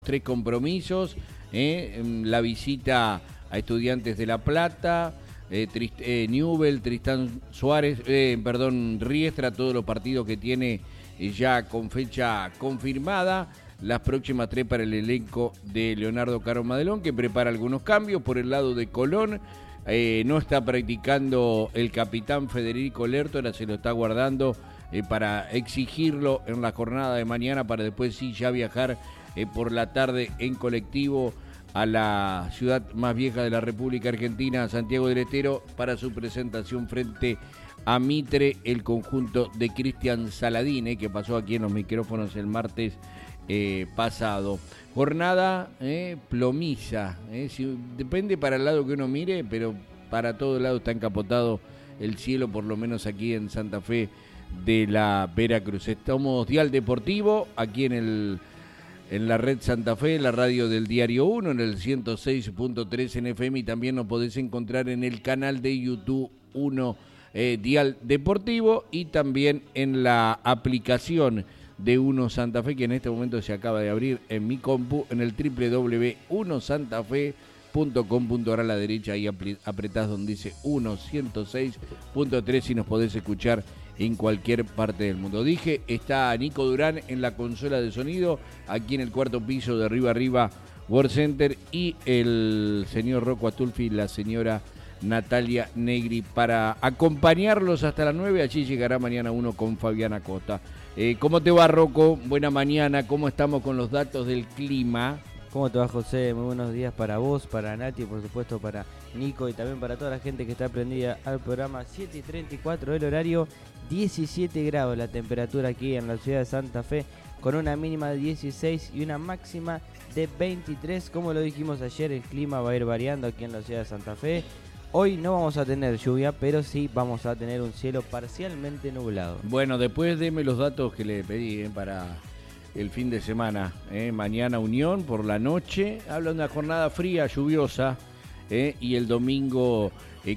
3 compromisos, la visita a Estudiantes de La Plata, Newell, Tristán Suárez, Riestra, todos los partidos que tiene ya con fecha confirmada. Las próximas 3 para el elenco de Leonardo Caro Madelón, que prepara algunos cambios. Por el lado de Colón, no está practicando el capitán Federico Lertora, se lo está guardando para exigirlo en la jornada de mañana, para después sí ya viajar por la tarde en colectivo a la ciudad más vieja de la República Argentina, Santiago del Estero, para su presentación frente a Mitre, el conjunto de Cristian Saladín, que pasó aquí en los micrófonos el martes pasado. Jornada plomiza, depende para el lado que uno mire, pero para todo lado está encapotado el cielo, por lo menos aquí en Santa Fe de la Veracruz. Estamos Dial Deportivo, aquí en la red Santa Fe, la radio del Diario 1, en el 106.3 en FM, y también nos podés encontrar en el canal de YouTube 1 Dial Deportivo, y también en la aplicación de 1 Santa Fe, que en este momento se acaba de abrir en mi compu, en el www.1santafe.com.ar. a la derecha, ahí apretás donde dice 106.3 y nos podés escuchar en cualquier parte del mundo. Dije, está Nico Durán en la consola de sonido, aquí en el cuarto piso de Arriba Arriba World Center, y el señor Rocco Astulfi y la señora Natalia Negri para acompañarlos hasta las 9. Allí llegará mañana uno con Fabiana Costa. ¿Cómo te va, Rocco? Buena mañana. ¿Cómo estamos con los datos del clima? ¿Cómo te va, José? Muy buenos días para vos, para Nati, por supuesto para Nico, y también para toda la gente que está prendida al programa. 7:34 el horario, 17 grados la temperatura aquí en la ciudad de Santa Fe, con una mínima de 16 y una máxima de 23. Como lo dijimos ayer, el clima va a ir variando aquí en la ciudad de Santa Fe. Hoy no vamos a tener lluvia, pero sí vamos a tener un cielo parcialmente nublado. Bueno, después deme los datos que le pedí para el fin de semana. Mañana Unión por la noche, habla de una jornada fría, lluviosa, y el domingo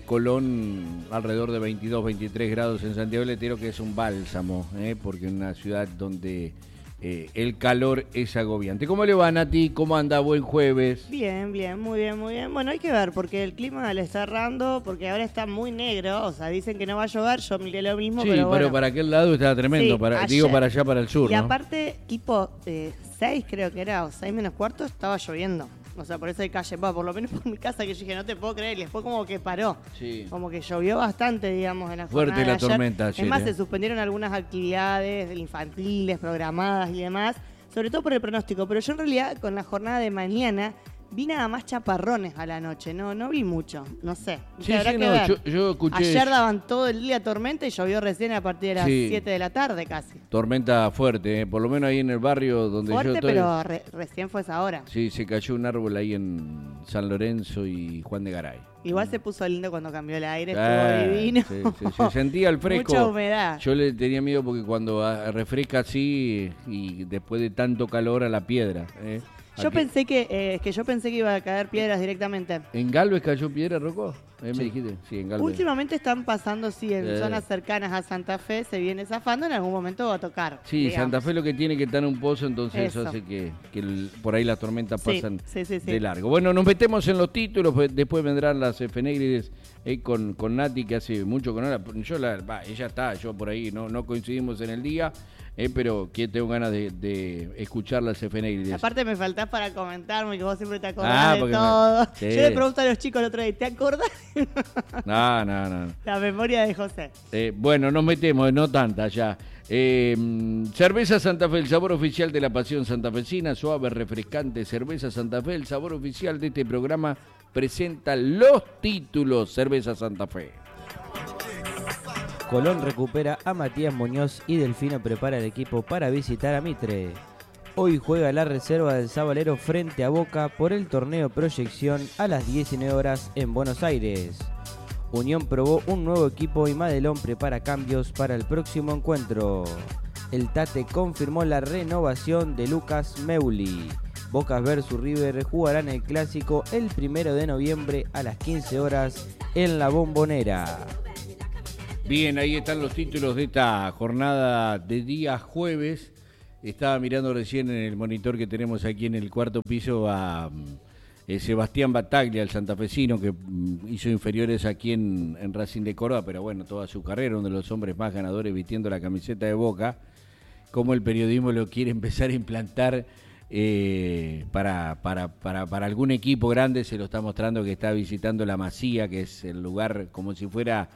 Colón alrededor de 22, 23 grados en Santiago del Estero, que es un bálsamo, porque en una ciudad donde el calor es agobiante. ¿Cómo le va, Nati? ¿Cómo anda? Buen jueves. Bien, muy bien. Bueno, hay que ver, porque el clima le está errando, porque ahora está muy negro, o sea, dicen que no va a llover, yo miré lo mismo, sí, pero bueno. Para aquel lado está tremendo, Sí, para allá, para el sur, y ¿no? aparte, tipo 6 creo que era, o 6 menos cuarto, estaba lloviendo. O sea, por eso hay calle, por lo menos por mi casa, que yo dije, no te puedo creer, y después como que paró. Sí. Como que llovió bastante, digamos, en la fuerte jornada la de ayer. tormenta ayer. Es más, se suspendieron algunas actividades infantiles, programadas y demás, sobre todo por el pronóstico. Pero yo en realidad, con la jornada de mañana, vi nada más chaparrones a la noche, no vi mucho, no sé. Sí, yo escuché. Ayer daban todo el día tormenta y llovió recién a partir de las 7 de la tarde casi. Tormenta fuerte, por lo menos ahí en el barrio donde fuerte, yo estoy. Pero recién fue esa hora. Sí, se cayó un árbol ahí en San Lorenzo y Juan de Garay. Igual se puso lindo cuando cambió el aire, estuvo divino. Sí, se sentía el fresco. Mucha humedad. Yo le tenía miedo porque cuando refresca así y después de tanto calor a la piedra. Yo pensé que iba a caer piedras directamente. ¿En Galvez cayó piedra, Rocco? Me dijiste. Sí, en Galvez. Últimamente están pasando, sí, en zonas cercanas a Santa Fe, se viene zafando, en algún momento va a tocar. Sí, digamos. Santa Fe lo que tiene que estar en un pozo, entonces eso hace que por ahí las tormentas pasan de largo. Bueno, nos metemos en los títulos, después vendrán las efemérides con Nati, que hace mucho con ella. Ella está, yo por ahí no coincidimos en el día. Pero que tengo ganas de escuchar las efemérides. Aparte me faltás para comentarme, que vos siempre te acordás de todo. Sí. Yo le pregunto a los chicos el otro día, ¿te acordás? No. La memoria de José. Bueno, nos metemos, no tanta ya. Cerveza Santa Fe, el sabor oficial de la pasión santafesina, suave, refrescante. Cerveza Santa Fe, el sabor oficial de este programa, presenta los títulos. Cerveza Santa Fe. Colón recupera a Matías Muñoz y Delfino prepara el equipo para visitar a Mitre. Hoy juega la reserva del Sabalero frente a Boca por el torneo Proyección a las 19 horas en Buenos Aires. Unión probó un nuevo equipo y Madelón prepara cambios para el próximo encuentro. El Tate confirmó la renovación de Lucas Meuli. Boca vs River jugarán el clásico el 1 de noviembre a las 15 horas en la Bombonera. Bien, ahí están los títulos de esta jornada de día jueves. Estaba mirando recién en el monitor que tenemos aquí en el cuarto piso a Sebastián Bataglia, el santafesino, que hizo inferiores aquí en Racing de Córdoba, pero bueno, toda su carrera, uno de los hombres más ganadores vistiendo la camiseta de Boca, como el periodismo lo quiere empezar a implantar para algún equipo grande. Se lo está mostrando que está visitando la Masía, que es el lugar como si fuera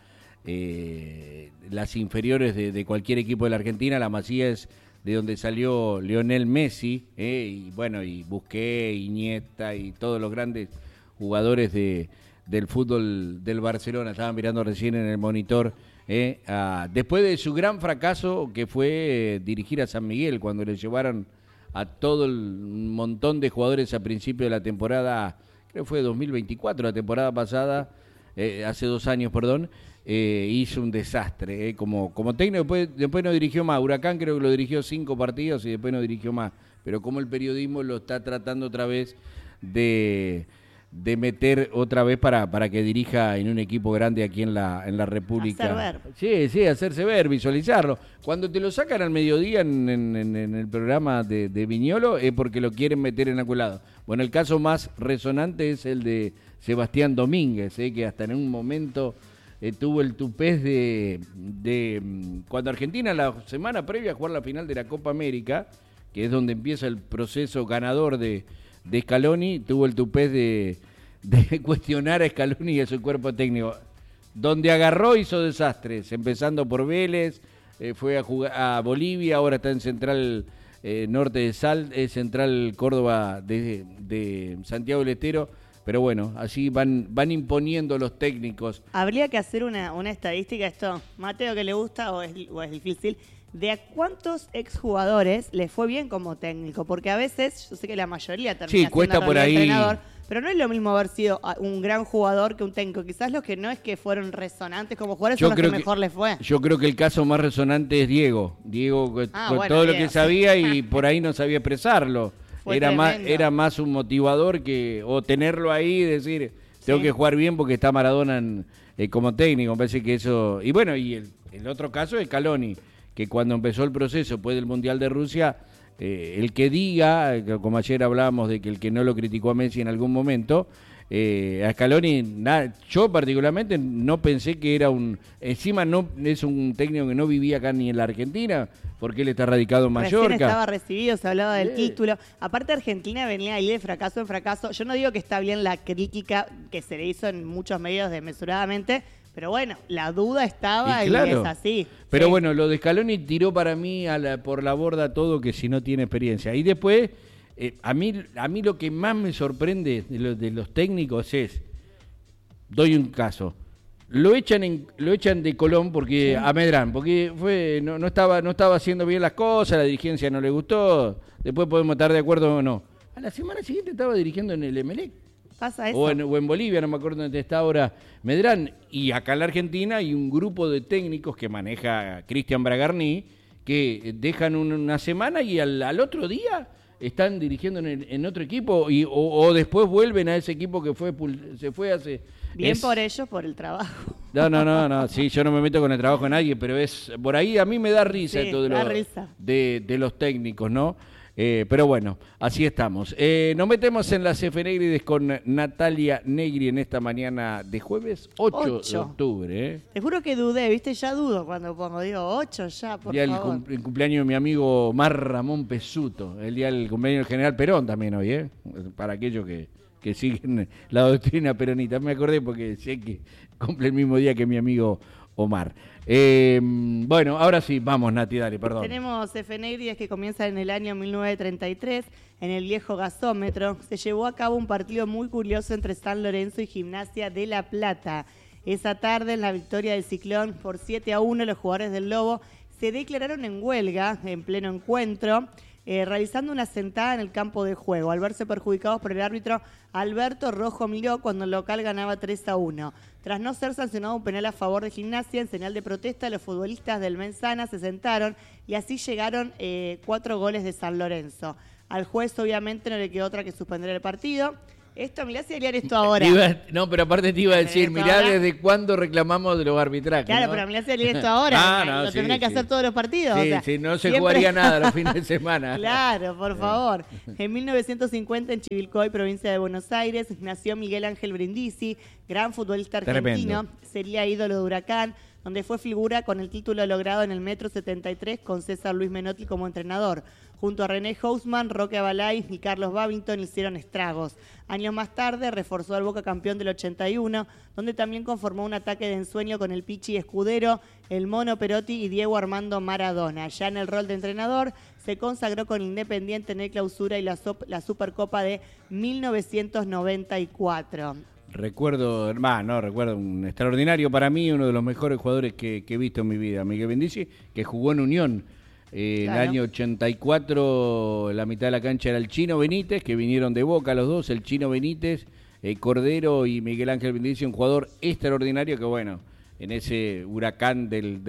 las inferiores de cualquier equipo de la Argentina. La Masía es de donde salió Lionel Messi, y bueno, y Busquets, Iniesta y todos los grandes jugadores del fútbol del Barcelona. Estaban mirando recién en el monitor, después de su gran fracaso que fue dirigir a San Miguel, cuando le llevaron a todo el montón de jugadores a principio de la temporada, creo que fue 2024, la temporada pasada, hace 2 años, perdón. Hizo un desastre como técnico. Después no dirigió más. Huracán creo que lo dirigió 5 partidos y después no dirigió más. Pero como el periodismo lo está tratando otra vez de meter otra vez para que dirija en un equipo grande aquí en la República. Hacer ver. Sí, hacerse ver, visualizarlo. Cuando te lo sacan al mediodía en el programa de Viñolo es porque lo quieren meter en algún lado. Bueno, el caso más resonante es el de Sebastián Domínguez, que hasta en un momento tuvo el tupés de cuando Argentina la semana previa a jugar la final de la Copa América, que es donde empieza el proceso ganador de Scaloni, tuvo el tupés de cuestionar a Scaloni y a su cuerpo técnico. Donde agarró hizo desastres, empezando por Vélez, fue a jugar a Bolivia, ahora está en Central Norte de Central Córdoba de Santiago del Estero. Pero bueno, así van imponiendo los técnicos. Habría que hacer una estadística, esto, Mateo, que le gusta o es difícil, de a cuántos exjugadores le fue bien como técnico, porque a veces, yo sé que la mayoría termina siendo cuesta por ahí entrenador, pero no es lo mismo haber sido un gran jugador que un técnico. Quizás los que no es que fueron resonantes como jugadores son los que mejor les fue. Yo creo que el caso más resonante es Diego. Diego con todo lo que sabía y por ahí no sabía expresarlo. Era más un motivador o tenerlo ahí y decir, tengo que jugar bien porque está Maradona como técnico. Me parece que eso... Y bueno, y el otro caso es Scaloni, que cuando empezó el proceso después del Mundial de Rusia, el que diga, como ayer hablábamos de que el que no lo criticó a Messi en algún momento, a Scaloni, yo particularmente no pensé que era encima no es un técnico que no vivía acá ni en la Argentina, porque él está radicado en Mallorca. Recién estaba recibido, se hablaba del título. Aparte, Argentina venía ahí de fracaso en fracaso. Yo no digo que está bien la crítica que se le hizo en muchos medios desmesuradamente, pero bueno, la duda estaba y es así. Pero bueno, lo de Scaloni tiró para mí por la borda todo, que si no tiene experiencia. Y después, a mí lo que más me sorprende de los técnicos es, doy un caso, lo echan de Colón porque a Medrán, porque no estaba haciendo bien las cosas, la dirigencia no le gustó, después podemos estar de acuerdo o no. A la semana siguiente estaba dirigiendo en el Emelec. Pasa eso. O en Bolivia, no me acuerdo dónde está ahora Medrán. Y acá en la Argentina hay un grupo de técnicos que maneja Cristian Bragarni, que dejan una semana y al otro día están dirigiendo en otro equipo o después vuelven a ese equipo que se fue hace... Bien por ellos, por el trabajo. No, sí, yo no me meto con el trabajo de nadie, pero por ahí a mí me da risa esto de los técnicos, ¿no? Pero bueno, así estamos. Nos metemos en las efemérides con Natalia Negri en esta mañana de jueves 8 de octubre. Te juro que dudé, ¿viste? Ya dudo cuando digo 8 ya, por favor. El cumpleaños de mi amigo Omar Ramón Pesuto, el día del cumpleaños del general Perón también hoy, para aquellos que siguen la doctrina peronista. Me acordé porque sé que cumple el mismo día que mi amigo Omar. Bueno, ahora sí, vamos Nati, dale, perdón. Tenemos efemérides que comienzan en el año 1933, en el viejo gasómetro. Se llevó a cabo un partido muy curioso entre San Lorenzo y Gimnasia de La Plata. Esa tarde, en la victoria del Ciclón por 7-1, los jugadores del Lobo se declararon en huelga en pleno encuentro, realizando una sentada en el campo de juego, al verse perjudicados por el árbitro Alberto Rojo Miró cuando el local ganaba 3-1. Tras no ser sancionado un penal a favor de Gimnasia, en señal de protesta, los futbolistas del Menzana se sentaron y así llegaron 4 goles de San Lorenzo. Al juez obviamente no le quedó otra que suspender el partido. Esto, mirá si harían esto ahora. No, pero aparte te iba a decir, mirá desde cuándo reclamamos de los arbitrajes. Claro, ¿no? pero mirá si harían esto ahora. No, lo tendrán que hacer todos los partidos. Sí, o sea, sí, no se siempre... jugaría nada los fines de semana. Claro, por favor. En 1950, en Chivilcoy, provincia de Buenos Aires, nació Miguel Ángel Brindisi, gran futbolista argentino. Tremendo. Sería ídolo de Huracán, donde fue figura con el título logrado en el Metro 73 con César Luis Menotti como entrenador. Junto a René Hausmann, Roque Abalay y Carlos Babington hicieron estragos. Años más tarde reforzó al Boca campeón del 81, donde también conformó un ataque de ensueño con el Pichi Escudero, el Mono Perotti y Diego Armando Maradona. Ya en el rol de entrenador, se consagró con Independiente en el Clausura y la Supercopa de 1994. Recuerdo un extraordinario para mí, uno de los mejores jugadores que he visto en mi vida, Miguel Brindisi, que jugó en Unión. El año 84, la mitad de la cancha era el Chino Benítez, que vinieron de Boca los dos, el Chino Benítez, Cordero y Miguel Ángel Brindisi, un jugador extraordinario que bueno, en ese Huracán del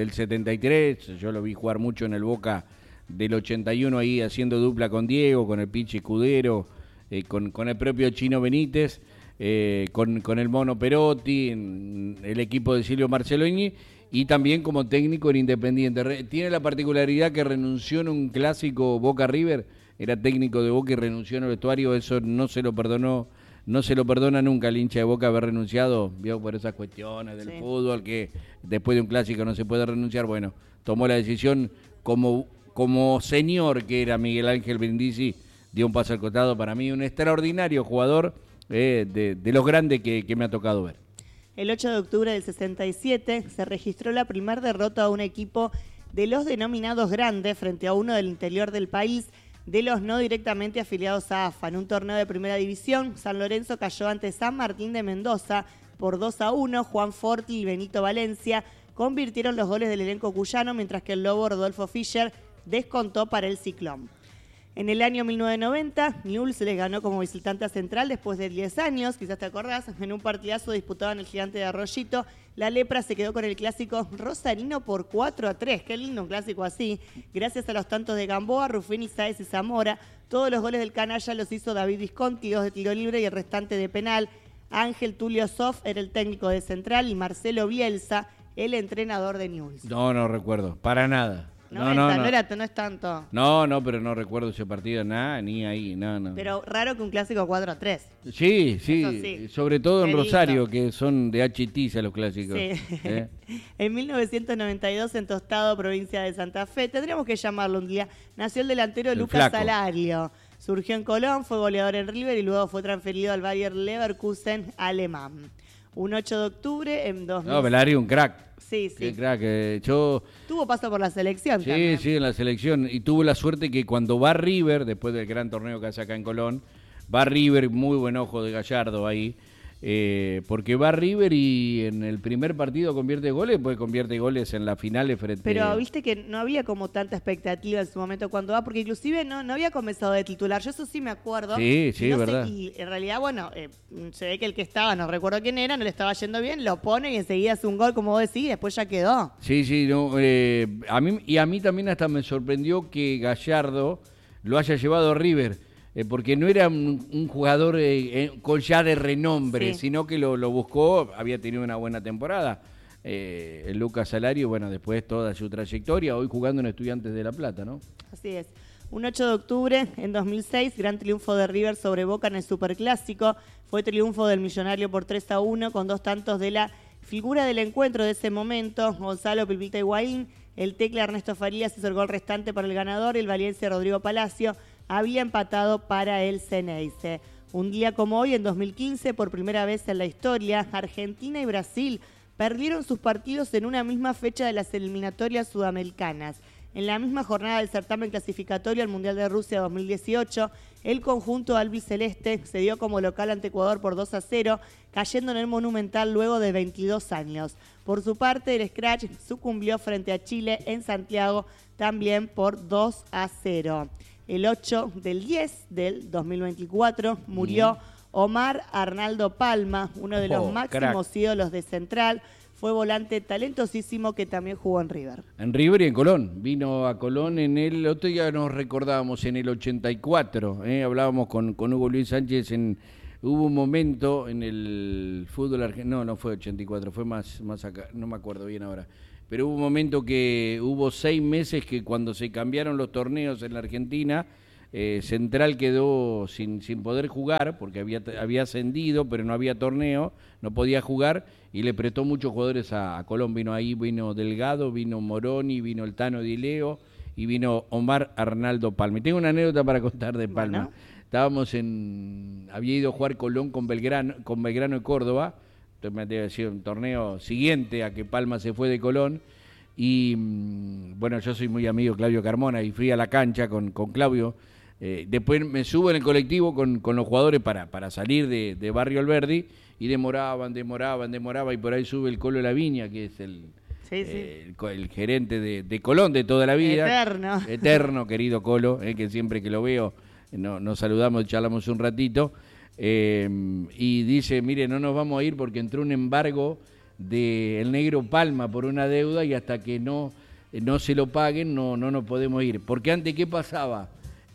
73, yo lo vi jugar mucho en el Boca del 81 ahí haciendo dupla con Diego, con el Pichi Escudero, con el propio Chino Benítez, con el Mono Perotti, el equipo de Silvio Marceloni, y también como técnico en Independiente. Tiene la particularidad que renunció en un clásico Boca River, era técnico de Boca y renunció en el vestuario, eso no se lo perdona nunca al hincha de Boca haber renunciado, vio, por esas cuestiones del fútbol, que después de un clásico no se puede renunciar. Bueno, tomó la decisión como señor que era Miguel Ángel Brindisi, dio un paso al costado. Para mí un extraordinario jugador, de los grandes que me ha tocado ver. El 8 de octubre del 67 se registró la primera derrota a un equipo de los denominados grandes frente a uno del interior del país, de los no directamente afiliados a AFA. En un torneo de primera división, San Lorenzo cayó ante San Martín de Mendoza por 2-1. Juan Forti y Benito Valencia convirtieron los goles del elenco cuyano, mientras que el Lobo Rodolfo Fischer descontó para el Ciclón. En el año 1990, Newell's le ganó como visitante a Central después de 10 años, quizás te acordás, en un partidazo disputado en el Gigante de Arroyito. La Lepra se quedó con el clásico rosarino por 4-3. Qué lindo un clásico así. Gracias a los tantos de Gamboa, Ruffini, Sáez y Zamora. Todos los goles del canalla los hizo David Visconti, 2 de tiro libre y el restante de penal. Ángel Tulio Soff era el técnico de Central y Marcelo Bielsa, el entrenador de Newell's. No recuerdo, para nada. No es tanto. No, pero no recuerdo ese partido, nada, ni ahí, no. Pero raro que un clásico 4-3. Sí, sobre todo en Rosario, lindo. Que son de H-Tiza los clásicos. Sí. En 1992, en Tostado, provincia de Santa Fe, tendríamos que llamarlo un día, nació el delantero Lucas Salario. Surgió en Colón, fue goleador en River y luego fue transferido al Bayer Leverkusen alemán. Un 8 de octubre en 2000. No, Velario, un crack. Sí. Qué crack. Tuvo paso por la selección también. Sí, en la selección. Y tuvo la suerte que cuando va River, después del gran torneo que hace acá en Colón, va River, muy buen ojo de Gallardo ahí, porque va River y en el primer partido convierte goles, pues convierte goles en las finales frente... Pero viste que no había como tanta expectativa en su momento cuando va, porque inclusive no había comenzado de titular, yo eso sí me acuerdo. Sí, verdad. Y en realidad, bueno, se ve que el que estaba, no recuerdo quién era, no le estaba yendo bien, lo pone y enseguida hace un gol, como vos decís, y después ya quedó. Sí, no, a mí también hasta me sorprendió que Gallardo lo haya llevado a River. Porque no era un jugador con ya de renombre, sino que lo buscó, había tenido una buena temporada. El Lucas Salario, bueno, después toda su trayectoria, hoy jugando en Estudiantes de La Plata, ¿no? Así es. Un 8 de octubre, en 2006, gran triunfo de River sobre Boca en el Superclásico. Fue triunfo del Millonario por 3-1, con 2 tantos de la figura del encuentro de ese momento, Gonzalo Pilpita Higuaín. El Tecla Ernesto Farías hizo el gol restante para el ganador, el valiense Rodrigo Palacio había empatado para el Ceneice. Un día como hoy, en 2015, por primera vez en la historia, Argentina y Brasil perdieron sus partidos en una misma fecha de las eliminatorias sudamericanas. En la misma jornada del certamen clasificatorio al Mundial de Rusia 2018, el conjunto albiceleste se dio como local ante Ecuador por 2-0, cayendo en el Monumental luego de 22 años. Por su parte, el Scratch sucumbió frente a Chile en Santiago también por 2-0. El 8 del 10 del 2024 murió Omar Arnaldo Palma, uno de los máximos ídolos de Central. Fue volante talentosísimo que también jugó en River. En River y en Colón. Vino a Colón en el otro día, nos recordábamos, en el 84. Hablábamos con Hugo Luis Sánchez hubo un momento en el fútbol argentino, no fue 84, fue más acá, no me acuerdo bien ahora, pero hubo un momento que hubo 6 meses que cuando se cambiaron los torneos en la Argentina, Central quedó sin poder jugar porque había ascendido, pero no había torneo, no podía jugar y le prestó muchos jugadores a Colón. Vino Delgado, vino Moroni, vino el Tano Dileo y vino Omar Arnaldo Palma. Y tengo una anécdota para contar de Palma. Bueno. Había ido a jugar Colón con Belgrano de Córdoba, debe decir un torneo siguiente a que Palma se fue de Colón. Y bueno, yo soy muy amigo de Claudio Carmona y fui a la cancha con Claudio. Después me subo en el colectivo con los jugadores para salir de Barrio Alberdi y demoraban y por ahí sube el Colo Laviña, que es el gerente de Colón de toda la vida. Eterno, querido Colo, que siempre que lo veo nos saludamos, charlamos un ratito. Y dice, mire, no nos vamos a ir porque entró un embargo del Negro Palma por una deuda y hasta que no se lo paguen no nos podemos ir. Porque antes, ¿qué pasaba?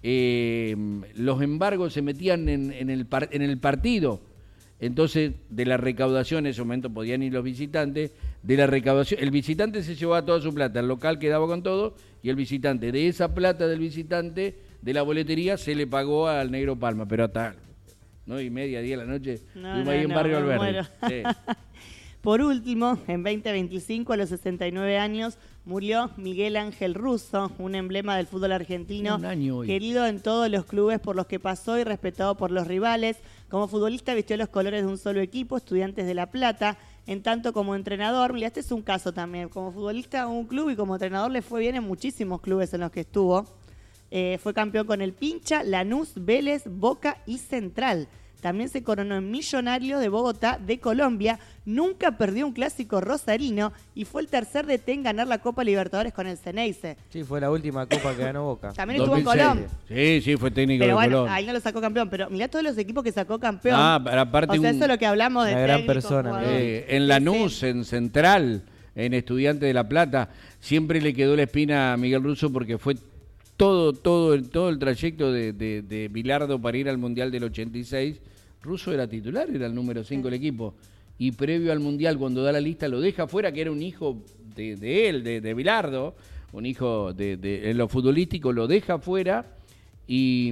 Los embargos se metían en el partido. Entonces, de la recaudación, en ese momento podían ir los visitantes, de la recaudación, el visitante se llevaba toda su plata, el local quedaba con todo, y el visitante, de esa plata del visitante, de la boletería, se le pagó al Negro Palma, pero hasta 9:30, 10 de la noche, estuvimos ahí en Barrio Alberdi. Sí. Por último, en 2025, a los 69 años, murió Miguel Ángel Russo, un emblema del fútbol argentino, querido en todos los clubes por los que pasó y respetado por los rivales. Como futbolista vistió los colores de un solo equipo, Estudiantes de La Plata, en tanto como entrenador. Mira, este es un caso también. Como futbolista, un club, y como entrenador le fue bien en muchísimos clubes en los que estuvo. Fue campeón con el Pincha, Lanús, Vélez, Boca y Central. También se coronó en Millonario de Bogotá, de Colombia. Nunca perdió un clásico rosarino y fue el tercer DT en ganar la Copa Libertadores con el Ceneice. Sí, fue la última Copa que ganó Boca. También estuvo en Colón. Sí, fue técnico pero de bueno, Colón. Ahí no lo sacó campeón, pero mirá todos los equipos que sacó campeón. Pero aparte o sea, eso es lo que hablamos de una gran persona. En Lanús, en Central, en Estudiantes de La Plata, siempre le quedó la espina a Miguel Russo porque fue todo el trayecto de Bilardo para ir al Mundial del 86. Russo era titular, era el número 5 del equipo. Y previo al Mundial, cuando da la lista, lo deja fuera, que era un hijo de él, de Bilardo, un hijo en lo futbolístico, lo deja fuera y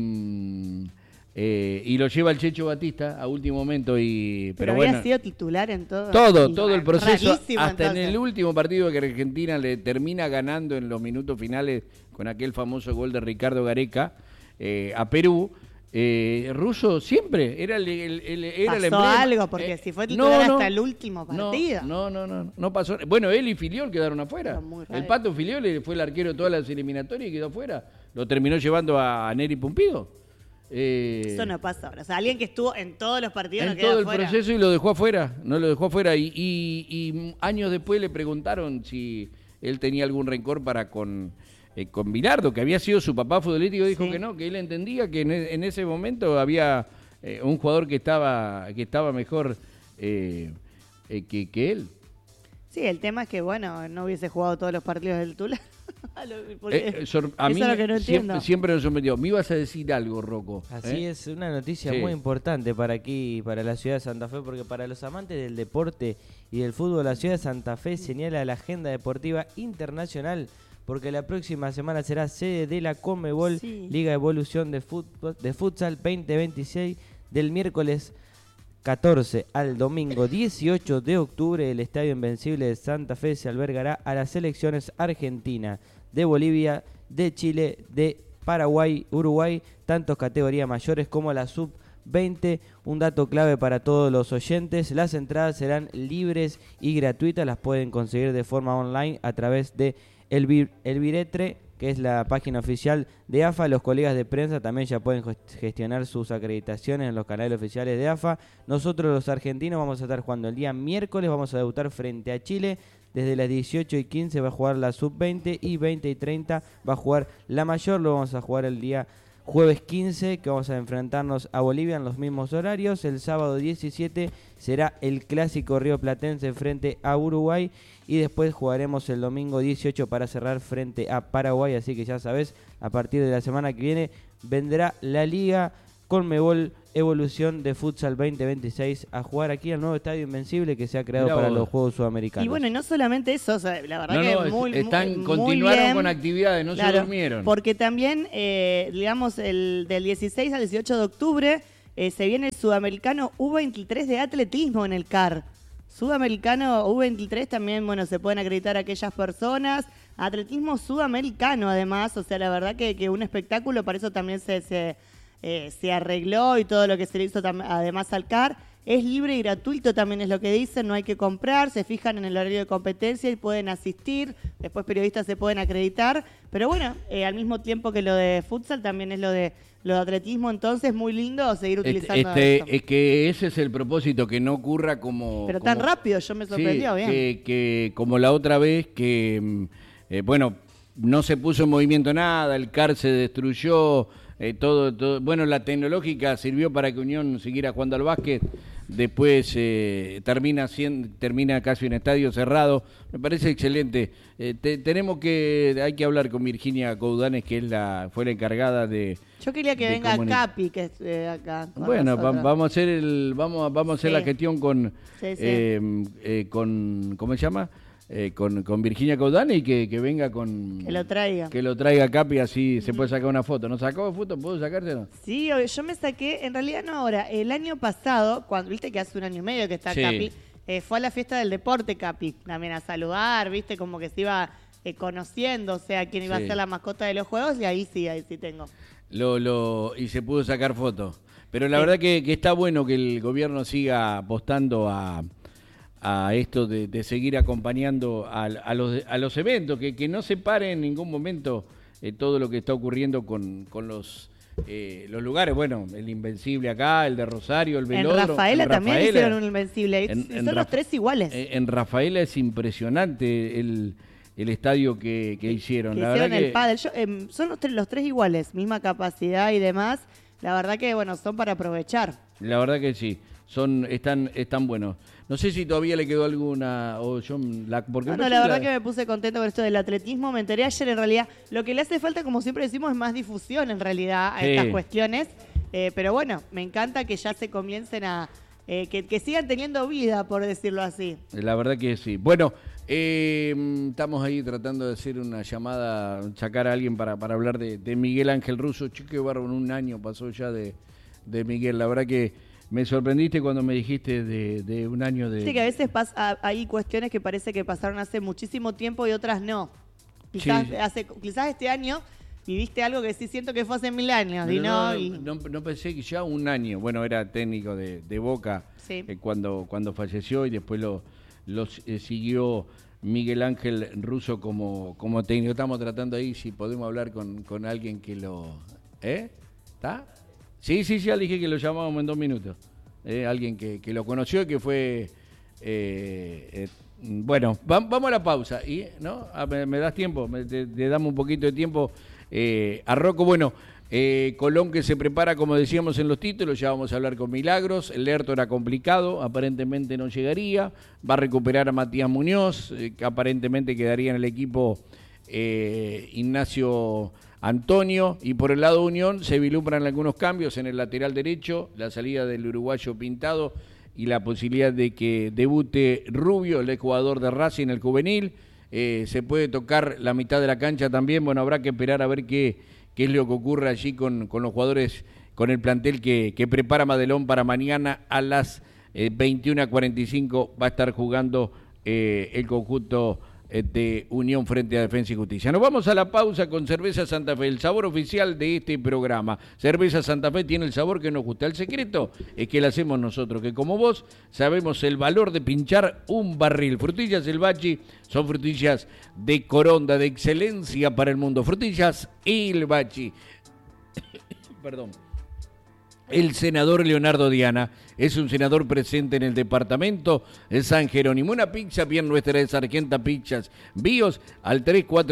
lo lleva el Checho Batista a último momento. Pero había sido titular en todo. Todo el proceso, hasta en el último partido que Argentina le termina ganando en los minutos finales con aquel famoso gol de Ricardo Gareca a Perú. Russo siempre era el emblema. Algo, porque si fue titular hasta el último partido. No pasó. Bueno, él y Filiol quedaron afuera. El Pato Filiol fue el arquero de todas las eliminatorias y quedó afuera. Lo terminó llevando a Neri Pumpido. Eso no pasa ahora. O sea, alguien que estuvo en todos los partidos en todo el proceso y lo dejó afuera. No lo dejó afuera. Y años después le preguntaron si él tenía algún rencor para con Bilardo, que había sido su papá futbolístico, dijo que no, que él entendía que en ese momento había un jugador que estaba mejor que él. Sí, el tema es que, bueno, no hubiese jugado todos los partidos del Tula. A mí siempre nos sorprendió. Me ibas a decir algo, Rocco. Así es, una noticia muy importante para aquí, para la ciudad de Santa Fe, porque para los amantes del deporte y del fútbol, la ciudad de Santa Fe señala la agenda deportiva internacional, porque la próxima semana será sede de la Conmebol Liga Evolución de Futsal 2026, del miércoles 14 al domingo 18 de octubre. El Estadio Invencible de Santa Fe se albergará a las selecciones argentina, de Bolivia, de Chile, de Paraguay, Uruguay, tanto categorías mayores como la sub-20. Un dato clave para todos los oyentes: las entradas serán libres y gratuitas, las pueden conseguir de forma online a través de El Viretre, que es la página oficial de AFA. Los colegas de prensa también ya pueden gestionar sus acreditaciones en los canales oficiales de AFA. Nosotros los argentinos vamos a estar jugando el día miércoles, vamos a debutar frente a Chile. Desde las 18:15 va a jugar la sub-20 y 20:30 va a jugar la mayor. Lo vamos a jugar el día jueves 15, que vamos a enfrentarnos a Bolivia en los mismos horarios. El sábado 17 será el clásico rioplatense frente a Uruguay. Y después jugaremos el domingo 18 para cerrar frente a Paraguay. Así que ya sabes, a partir de la semana que viene vendrá la Liga Conmebol Evolución de Futsal 2026 a jugar aquí al nuevo Estadio Invencible que se ha creado para los Juegos Sudamericanos. Y bueno, y no solamente eso, o sea, la verdad continuaron bien, con actividades, no se durmieron. Porque también, digamos, del 16 al 18 de octubre se viene el Sudamericano U23 de atletismo en el CAR. Sudamericano U23 también, bueno, se pueden acreditar aquellas personas. Atletismo sudamericano además, o sea, la verdad que un espectáculo, para eso también se arregló y todo lo que se le hizo además al CAR. Es libre y gratuito, también es lo que dicen, no hay que comprar, se fijan en el horario de competencia y pueden asistir, después periodistas se pueden acreditar, pero bueno, al mismo tiempo que lo de futsal también es lo de atletismo, entonces muy lindo seguir utilizando esto. Es que ese es el propósito, que no ocurra Pero tan rápido, yo me sorprendió, bien. Que como la otra vez que, bueno, no se puso en movimiento nada, el CAR se destruyó, todo. Bueno, la tecnológica sirvió para que Unión siguiera jugando al básquet, después termina casi un estadio cerrado. Me parece excelente. Hay que hablar con Virginia Coudanes, que fue la encargada de... Yo quería que venga Capi, que es acá. Bueno, vamos a hacer la gestión con ¿cómo se llama? Con Virginia Coudanes y que venga con... Que lo traiga. Que lo traiga Capi, así se puede sacar una foto. ¿No sacó foto? ¿Puedo sacárselo? Sí, yo me saqué, en realidad no ahora, el año pasado, cuando viste que hace un año y medio que está Capi, fue a la fiesta del deporte Capi, también a saludar, viste, como que se iba conociendo, o sea, quién iba a ser la mascota de los juegos, y ahí sí tengo. Y se pudo sacar fotos. Pero la verdad que está bueno que el gobierno siga apostando a esto de seguir acompañando a los eventos, que no se pare en ningún momento todo lo que está ocurriendo con los lugares. Bueno, el Invencible acá, el de Rosario, el Velódromo. En Rafaela también hicieron un Invencible, son los tres iguales. En Rafaela es impresionante el estadio que hicieron. La hicieron verdad el pádel. Son los tres iguales, misma capacidad y demás. La verdad que, bueno, son para aprovechar. La verdad que sí, están buenos. No sé si todavía le quedó alguna... la verdad que me puse contento con esto del atletismo. Me enteré ayer, en realidad. Lo que le hace falta, como siempre decimos, es más difusión, en realidad, a estas cuestiones. Pero bueno, me encanta que ya se comiencen a... que sigan teniendo vida, por decirlo así. La verdad que sí. Bueno, estamos ahí tratando de hacer una llamada, sacar a alguien para hablar de Miguel Ángel Russo. Chico Bárbaro, un año pasó ya de Miguel. La verdad que me sorprendiste cuando me dijiste de un año de... Sí, que a veces hay cuestiones que parece que pasaron hace muchísimo tiempo y otras no. Quizás este año viviste algo que sí siento que fue hace 1000 años. No pensé que ya un año. Bueno, era técnico de Boca cuando falleció, y después lo siguió Miguel Ángel Russo como técnico. Estamos tratando ahí si podemos hablar con alguien que lo... ¿Está? Sí, ya le dije que lo llamábamos en 2 minutos. Alguien que lo conoció y que fue... bueno, vamos a la pausa. ¿No? ¿Me das tiempo? Le damos un poquito de tiempo a Rocco. Bueno, Colón, que se prepara, como decíamos en los títulos, ya vamos a hablar con Milagros. El Lerto era complicado, aparentemente no llegaría. Va a recuperar a Matías Muñoz, que aparentemente quedaría en el equipo Ignacio Antonio. Y por el lado de Unión se vislumbran algunos cambios en el lateral derecho, la salida del uruguayo Pintado y la posibilidad de que debute Rubio, el jugador de Racing, el juvenil. Se puede tocar la mitad de la cancha también. Bueno, habrá que esperar a ver qué es lo que ocurre allí con los jugadores, con el plantel que prepara Madelón para mañana a las 21:45. Va a estar jugando el conjunto de Unión frente a Defensa y Justicia. Nos vamos a la pausa con Cerveza Santa Fe, el sabor oficial de este programa. Cerveza Santa Fe tiene el sabor que nos gusta. El secreto es que lo hacemos nosotros, que como vos sabemos el valor de pinchar un barril. Frutillas El Bachi son frutillas de Coronda, de excelencia para el mundo. Frutillas El Bachi. Perdón. El senador Leonardo Diana es un senador presente en el departamento de San Jerónimo. Una pizza bien nuestra de Sargenta Pizzas. Bíos al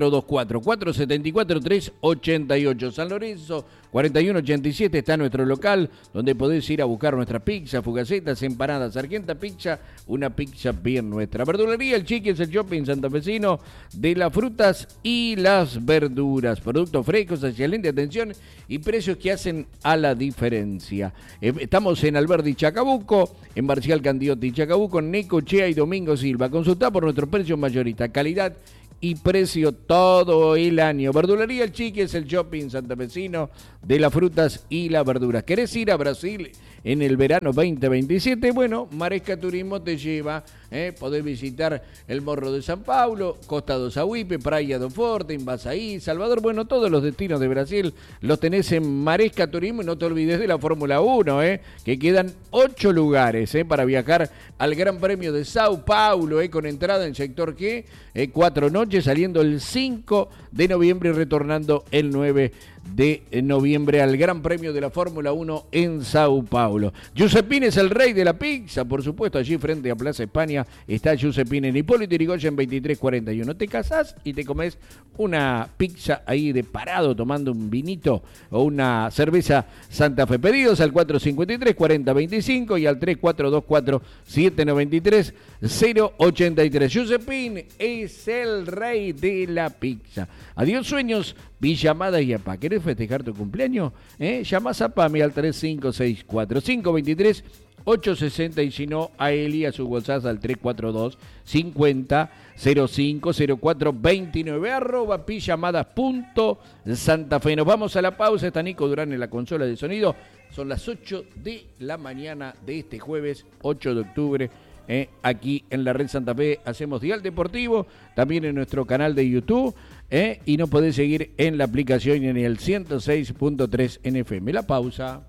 3424-474-388. San Lorenzo 4187 está nuestro local, donde podés ir a buscar nuestra pizza, fugacetas, empanadas. Sargenta Pizza, una pizza bien nuestra. Verdulería El Chiqui es el shopping santafesino de las frutas y las verduras. Productos frescos, excelente atención y precios que hacen a la diferencia. Galicia. Estamos en Alberdi Chacabuco, en Marcial Candiotti Chacabuco, Necochea y Domingo Silva. Consultá por nuestros precios mayoristas, calidad y precio todo el año. Verdulería El Chique es el shopping santafesino de las frutas y las verduras. ¿Querés ir a Brasil en el verano 2027? Bueno, Maresca Turismo te lleva. Podés visitar el Morro de San Paulo, Costa do Sauípe, Praia do Forte, Embasaí, Salvador. Bueno, todos los destinos de Brasil los tenés en Maresca Turismo. Y no te olvides de la Fórmula 1, que quedan 8 lugares para viajar al Gran Premio de Sao Paulo, con entrada en sector G, 4 noches, saliendo el 5 de noviembre y retornando el 9 de noviembre al Gran Premio de la Fórmula 1 en Sao Paulo. Giuseppini es el rey de la pizza, por supuesto, allí frente a Plaza España está Giuseppini en Hipólito Yrigoyen 2341. Te casás y te comes una pizza ahí de parado tomando un vinito o una cerveza Santa Fe. Pedidos al 453-4025 y al 3424-793-083. Giuseppini es el rey de la pizza. Adiós sueños, Villa Amada y APA. ¿Querés festejar tu cumpleaños? Llamás a PAMI al 3564-523-860 y si no, a Eli, a su WhatsApp al 342-50-0504-29 @pillamadas.santafe. Nos vamos a la pausa. Está Nico Durán en la consola de sonido. Son las 8 de la mañana de este jueves 8 de octubre. Aquí en la Red Santa Fe hacemos Dial Deportivo, también en nuestro canal de YouTube, y nos podés seguir en la aplicación y en el 106.3 en FM. La pausa.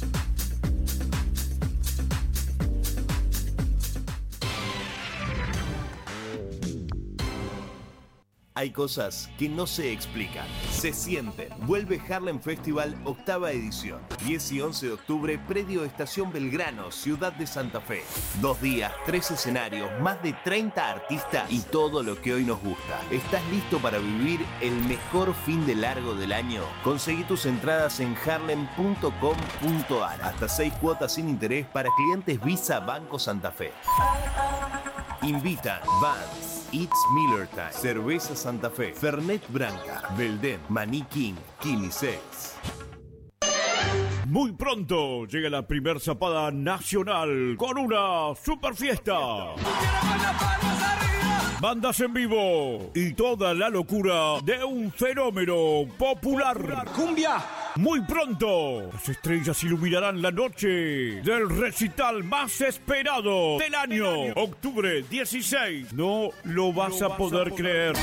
Hay cosas que no se explican, se sienten. Vuelve Harlem Festival, 8ª edición. 10 y 11 de octubre, predio Estación Belgrano, Ciudad de Santa Fe. 2 días, 3 escenarios, más de 30 artistas y todo lo que hoy nos gusta. ¿Estás listo para vivir el mejor fin de largo del año? Conseguí tus entradas en harlem.com.ar. Hasta 6 cuotas sin interés para clientes Visa Banco Santa Fe. Invitan Vans, It's Miller Time, Cerveza Santa Fe, Fernet Branca, Belden, Maní King, Quilisex. Muy pronto llega la primer zapada nacional con una super fiesta. Bandas en vivo y toda la locura de un fenómeno popular. ¡Cumbia! Muy pronto, las estrellas iluminarán la noche del recital más esperado del año. Octubre 16. No lo vas a poder creer.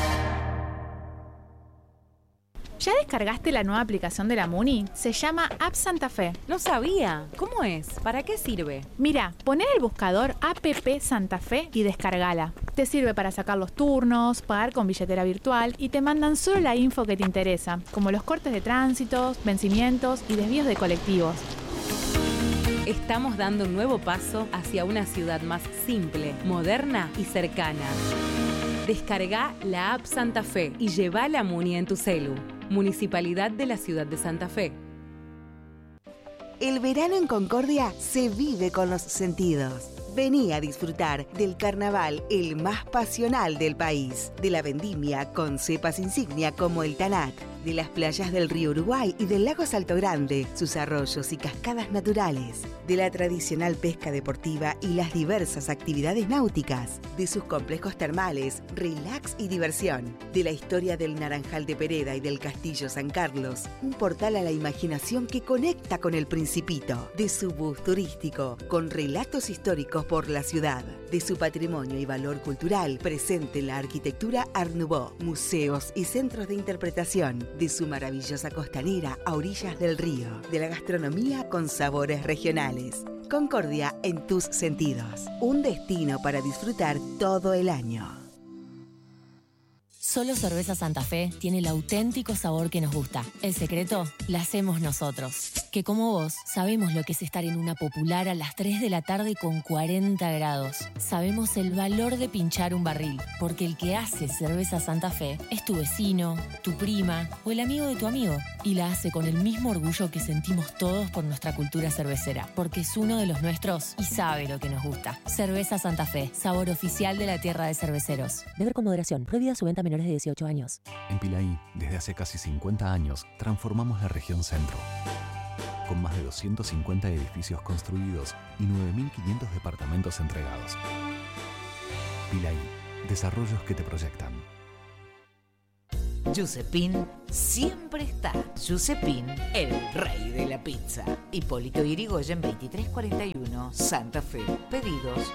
¿Ya descargaste la nueva aplicación de la Muni? Se llama App Santa Fe. No sabía. ¿Cómo es? ¿Para qué sirve? Mira, poné en el buscador App Santa Fe y descargala. Te sirve para sacar los turnos, pagar con billetera virtual y te mandan solo la info que te interesa, como los cortes de tránsito, vencimientos y desvíos de colectivos. Estamos dando un nuevo paso hacia una ciudad más simple, moderna y cercana. Descarga la App Santa Fe y lleva la Muni en tu celu. Municipalidad de la Ciudad de Santa Fe. El verano en Concordia se vive con los sentidos. Vení a disfrutar del carnaval el más pasional del país, de la vendimia con cepas insignia como el Tanat, de las playas del río Uruguay y del lago Salto Grande, sus arroyos y cascadas naturales, de la tradicional pesca deportiva y las diversas actividades náuticas, de sus complejos termales, relax y diversión, de la historia del Naranjal de Pereda y del Castillo San Carlos, un portal a la imaginación que conecta con el Principito, de su bus turístico, con relatos históricos por la ciudad, de su patrimonio y valor cultural presente en la arquitectura Art Nouveau, museos y centros de interpretación, de su maravillosa costanera a orillas del río, de la gastronomía con sabores regionales. Concordia en tus sentidos. Un destino para disfrutar todo el año. Solo Cerveza Santa Fe tiene el auténtico sabor que nos gusta. El secreto la hacemos nosotros. Que como vos, sabemos lo que es estar en una popular a las 3 de la tarde con 40 grados. Sabemos el valor de pinchar un barril, porque el que hace Cerveza Santa Fe es tu vecino, tu prima o el amigo de tu amigo. Y la hace con el mismo orgullo que sentimos todos por nuestra cultura cervecera, porque es uno de los nuestros y sabe lo que nos gusta. Cerveza Santa Fe, sabor oficial de la tierra de cerveceros. Beber con moderación. Prohibida su venta a menores de 18 años. En Pilaí, desde hace casi 50 años, transformamos la región centro. con más de 250 edificios construidos y 9.500 departamentos entregados. Pilaí, desarrollos que te proyectan. Giuseppin siempre está. Giuseppin, el rey de la pizza. Hipólito Yrigoyen 2341, Santa Fe. Pedidos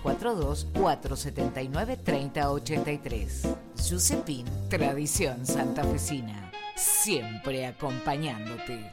342-479-3083. Giuseppin, tradición santafesina. Siempre acompañándote.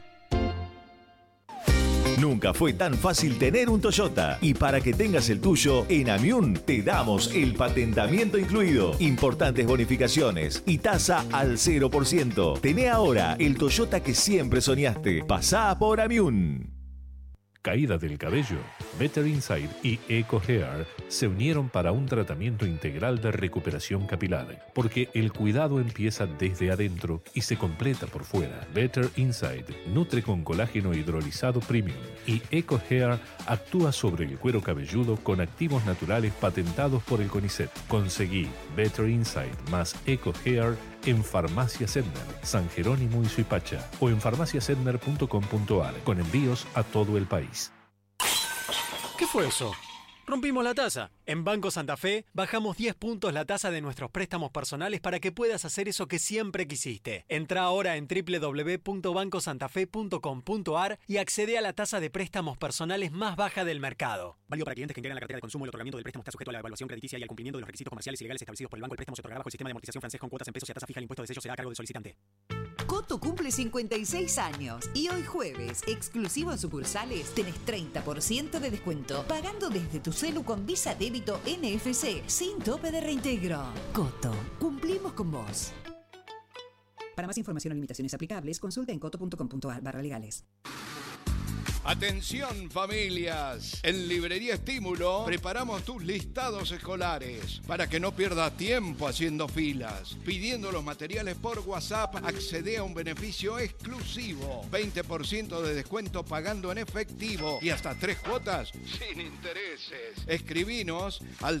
Nunca fue tan fácil tener un Toyota. Y para que tengas el tuyo, en Amiun te damos el patentamiento incluido, importantes bonificaciones y tasa al 0%. Tené ahora el Toyota que siempre soñaste. Pasá por Amiun. Caída del cabello. Better Inside y Eco Hair se unieron para un tratamiento integral de recuperación capilar, porque el cuidado empieza desde adentro y se completa por fuera. Better Inside nutre con colágeno hidrolizado premium y Eco Hair actúa sobre el cuero cabelludo con activos naturales patentados por el CONICET. Conseguí Better Inside más Eco Hair en Farmacia Sedmer, San Jerónimo y Suipacha, o en farmaciasedmer.com.ar, con envíos a todo el país. ¿Qué fue eso? Rompimos la tasa. En Banco Santa Fe bajamos 10 puntos la tasa de nuestros préstamos personales para que puedas hacer eso que siempre quisiste. Entra ahora en www.bancosantafe.com.ar y accede a la tasa de préstamos personales más baja del mercado. Válido para clientes que integran la cartera de consumo. El otorgamiento del préstamo está sujeto a la evaluación crediticia y al cumplimiento de los requisitos comerciales y legales establecidos por el banco. El préstamo se otorgará bajo el sistema de amortización francés con cuotas en pesos y a tasa fija. El impuesto de sello será a cargo del solicitante. Coto cumple 56 años y hoy jueves, exclusivo en sucursales, tenés 30% de descuento pagando desde tu celu con Visa Débito NFC sin tope de reintegro. Coto, cumplimos con vos. Para más información o limitaciones aplicables, consulta en coto.com.ar/legales. Atención familias, en Librería Estímulo preparamos tus listados escolares para que no pierdas tiempo haciendo filas. Pidiendo los materiales por WhatsApp, accede a un beneficio exclusivo, 20% de descuento pagando en efectivo y hasta 3 cuotas sin intereses. Escribinos al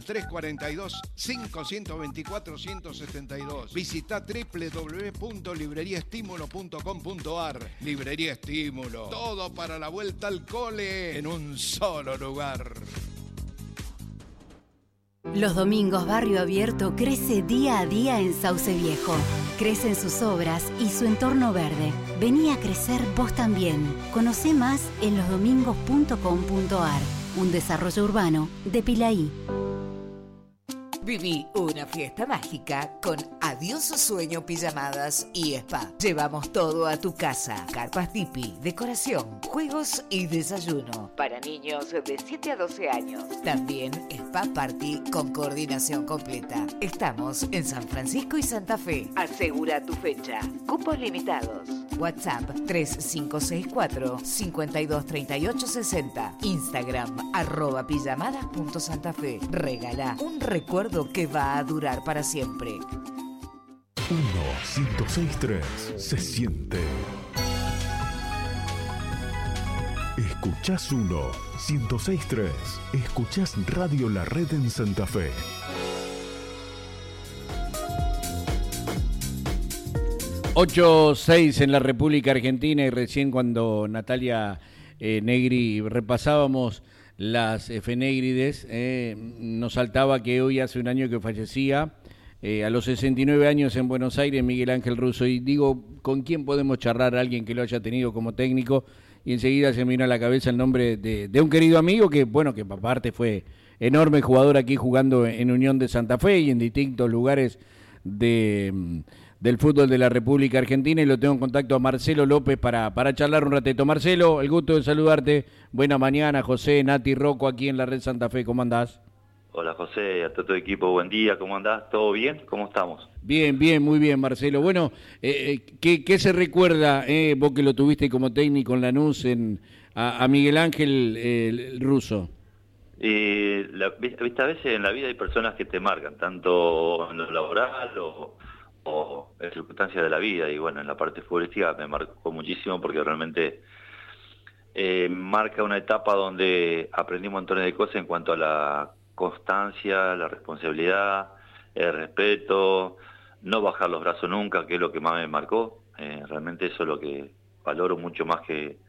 342-5124-172. Visita www.libreriaestimulo.com.ar. Librería Estímulo, todo para la vuelta al cole en un solo lugar. Los domingos Barrio Abierto crece día a día en Sauce Viejo. Crecen sus obras y su entorno verde. Vení a crecer vos también. Conocé más en losdomingos.com.ar. Un desarrollo urbano de Pilaí. Viví una fiesta mágica con Adiós Sueño Pijamadas y Spa. Llevamos todo a tu casa. Carpas tipi, decoración, juegos y desayuno. Para niños de 7 a 12 años. También Spa Party con coordinación completa. Estamos en San Francisco y Santa Fe. Asegura tu fecha. Cupos limitados. WhatsApp 3564-523860. Instagram @pijamadas.santafe. Regala un recuerdo que va a durar para siempre. 1-106-3 se siente. Escuchás 1-106-3. Escuchás Radio La Red en Santa Fe. ...8-6 en la República Argentina, y recién cuando Natalia Negri repasábamos las efemérides, nos saltaba que hoy hace un año que fallecía, a los 69 años en Buenos Aires, Miguel Ángel Russo. Y digo, ¿con quién podemos charlar a alguien que lo haya tenido como técnico? Y enseguida se me vino a la cabeza el nombre de un querido amigo que, bueno, que aparte fue enorme jugador aquí jugando en Unión de Santa Fe y en distintos lugares del fútbol de la República Argentina, y lo tengo en contacto a Marcelo López para charlar un ratito. Marcelo, el gusto de saludarte. Buena mañana, José, Nati, Rocco, aquí en la Red Santa Fe. ¿Cómo andás? Hola, José, a todo tu equipo, buen día, ¿cómo andás? ¿Todo bien? ¿Cómo estamos? Bien, muy bien, Marcelo. Bueno, ¿qué se recuerda, vos que lo tuviste como técnico en Lanús, a Miguel Ángel Russo? A veces en la vida hay personas que te marcan, tanto en lo laboral o en circunstancias de la vida, y bueno, en la parte futbolística me marcó muchísimo porque realmente marca una etapa donde aprendí montones de cosas en cuanto a la constancia, la responsabilidad, el respeto, no bajar los brazos nunca, que es lo que más me marcó. Realmente eso es lo que valoro mucho más que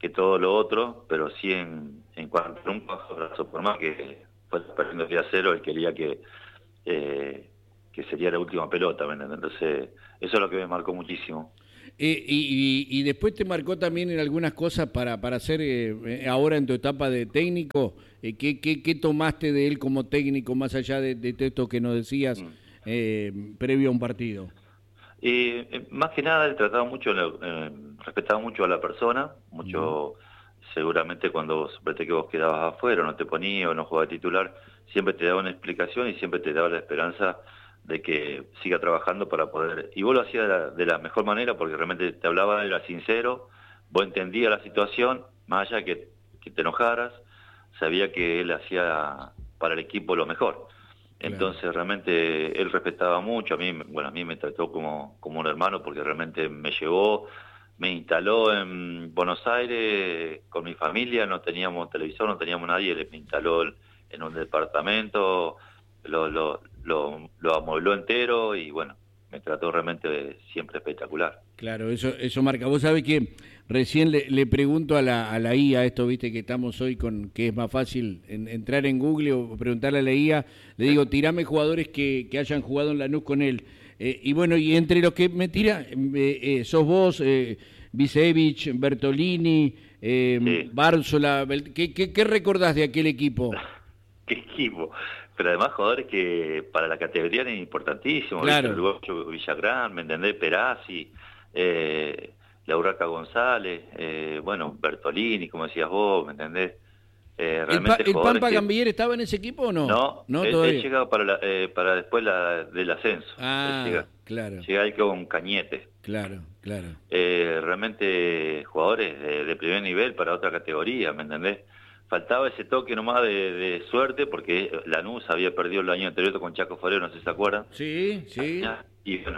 todo lo otro, pero sí en cuanto a un abrazo, por más que fue perdiendo el día 0, él quería que sería la última pelota, ¿me entiendes? Entonces, eso es lo que me marcó muchísimo. Y después te marcó también en algunas cosas para hacer ahora en tu etapa de técnico. ¿Qué tomaste de él como técnico, más allá de esto que nos decías previo a un partido? Más que nada, él trataba mucho, respetaba mucho a la persona, mucho. Seguramente cuando suponete que vos quedabas afuera, o no te ponías o no jugabas titular, siempre te daba una explicación y siempre te daba la esperanza de que siga trabajando para poder... Y vos lo hacías de la mejor manera porque realmente te hablaba, era sincero, vos entendías la situación, más allá que te enojaras, sabía que él hacía para el equipo lo mejor. Entonces realmente él respetaba mucho, a mí me trató como un hermano porque realmente me llevó, me instaló en Buenos Aires con mi familia, no teníamos televisor, no teníamos nadie, él me instaló en un departamento, lo amuebló entero y bueno, me trató realmente siempre espectacular. Claro, eso marca. Vos sabés que recién le pregunto a la IA, esto viste que estamos hoy con que es más fácil entrar en Google o preguntarle a la IA, le digo, tirame jugadores que hayan jugado en Lanús con él. Y bueno, y entre los que me tira, sos vos, Visevich, Bertolini, Bárzola, ¿qué recordás de aquel equipo? ¿Qué equipo? Pero además jugadores que para la categoría eran importantísimos, claro. El Uruguayo Villagrán, ¿me entendés? Perazzi, la Urraca González, bueno, Bertolini, como decías vos, ¿me entendés? Realmente ¿El Pampa Gambier estaba en ese equipo o no? No, él llegaba para después del ascenso. Claro. Llega ahí con Cañete. Claro. Realmente jugadores de primer nivel para otra categoría, ¿me entendés? Faltaba ese toque nomás de suerte porque Lanús había perdido el año anterior con Chaco Forero, no sé si se acuerdan. Sí. Y bueno,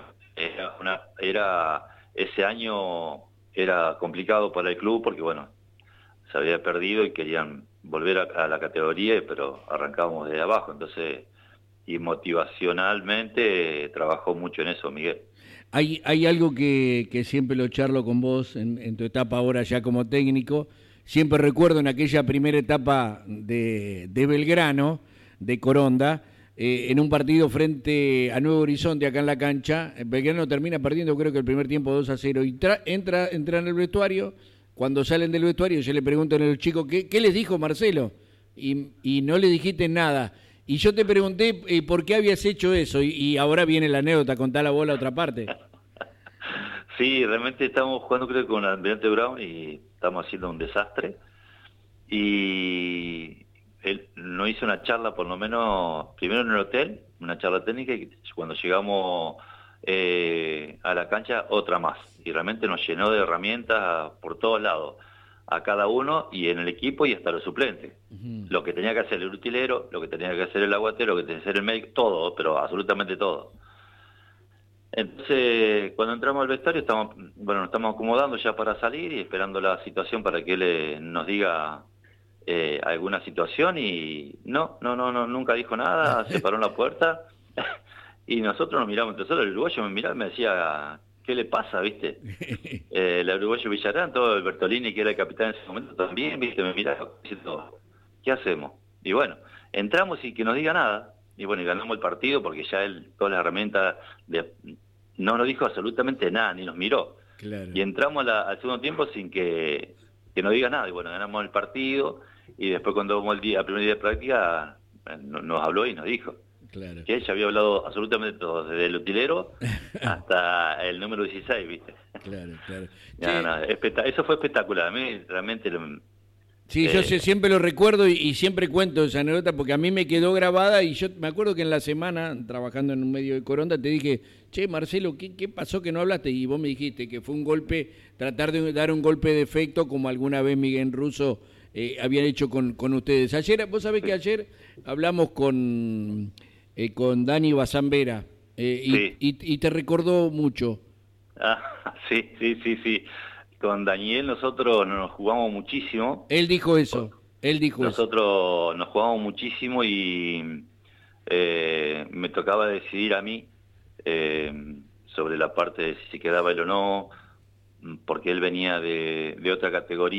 ese año era complicado para el club porque bueno, se había perdido y querían volver a la categoría, pero arrancábamos desde abajo, entonces, y motivacionalmente trabajó mucho en eso, Miguel. Hay algo que siempre lo charlo con vos en tu etapa ahora ya como técnico. Siempre recuerdo en aquella primera etapa de Belgrano, de Coronda, en un partido frente a Nuevo Horizonte acá en la cancha, Belgrano termina perdiendo creo que el primer tiempo 2-0 y entra en el vestuario. Cuando salen del vestuario yo le pregunto a los chicos, ¿qué les dijo Marcelo? Y no le dijiste nada. Y yo te pregunté por qué habías hecho eso y ahora viene la anécdota, contá la bola a otra parte. Sí, realmente estamos jugando creo con Almirante Brown y estamos haciendo un desastre. Y él nos hizo una charla por lo menos, primero en el hotel, una charla técnica y cuando llegamos a la cancha otra más. Y realmente nos llenó de herramientas por todos lados, a cada uno y en el equipo y hasta los suplentes. Lo que tenía que hacer el utilero, lo que tenía que hacer el aguatero, lo que tenía que hacer el médico, todo, pero absolutamente todo. Entonces, cuando entramos al vestuario, nos estamos acomodando ya para salir y esperando la situación para que él nos diga alguna situación y no, nunca dijo nada, se paró en la puerta y nosotros nos miramos entre nosotros, el uruguayo me miraba y me decía, ¿qué le pasa, viste? El uruguayo Villarán, todo el Bertolini, que era el capitán en ese momento también, viste, me miraba diciendo, ¿qué hacemos? Y bueno, entramos y que nos diga nada, y bueno, y ganamos el partido porque ya él, todas las herramientas, no nos dijo absolutamente nada, ni nos miró. Claro. Y entramos al segundo tiempo sin que nos diga nada, y bueno, ganamos el partido, y después cuando vamos al primer día de práctica, nos habló y nos dijo. Claro. Que ella había hablado absolutamente todo, desde el utilero hasta el número 16, ¿viste? Claro. Eso fue espectacular, a mí realmente... Sí, yo siempre lo recuerdo y siempre cuento esa anécdota porque a mí me quedó grabada y yo me acuerdo que en la semana, trabajando en un medio de Coronda, te dije, che, Marcelo, ¿qué pasó que no hablaste? Y vos me dijiste que fue un golpe, tratar de dar un golpe de efecto como alguna vez Miguel Russo habían hecho con ustedes. Ayer, vos sabés que ayer hablamos con Dani Bazambera y te recordó mucho. Sí. Con Daniel nosotros nos jugamos muchísimo. Él dijo eso. Nosotros nos jugamos muchísimo y me tocaba decidir a mí sobre la parte de si se quedaba él o no, porque él venía de otra categoría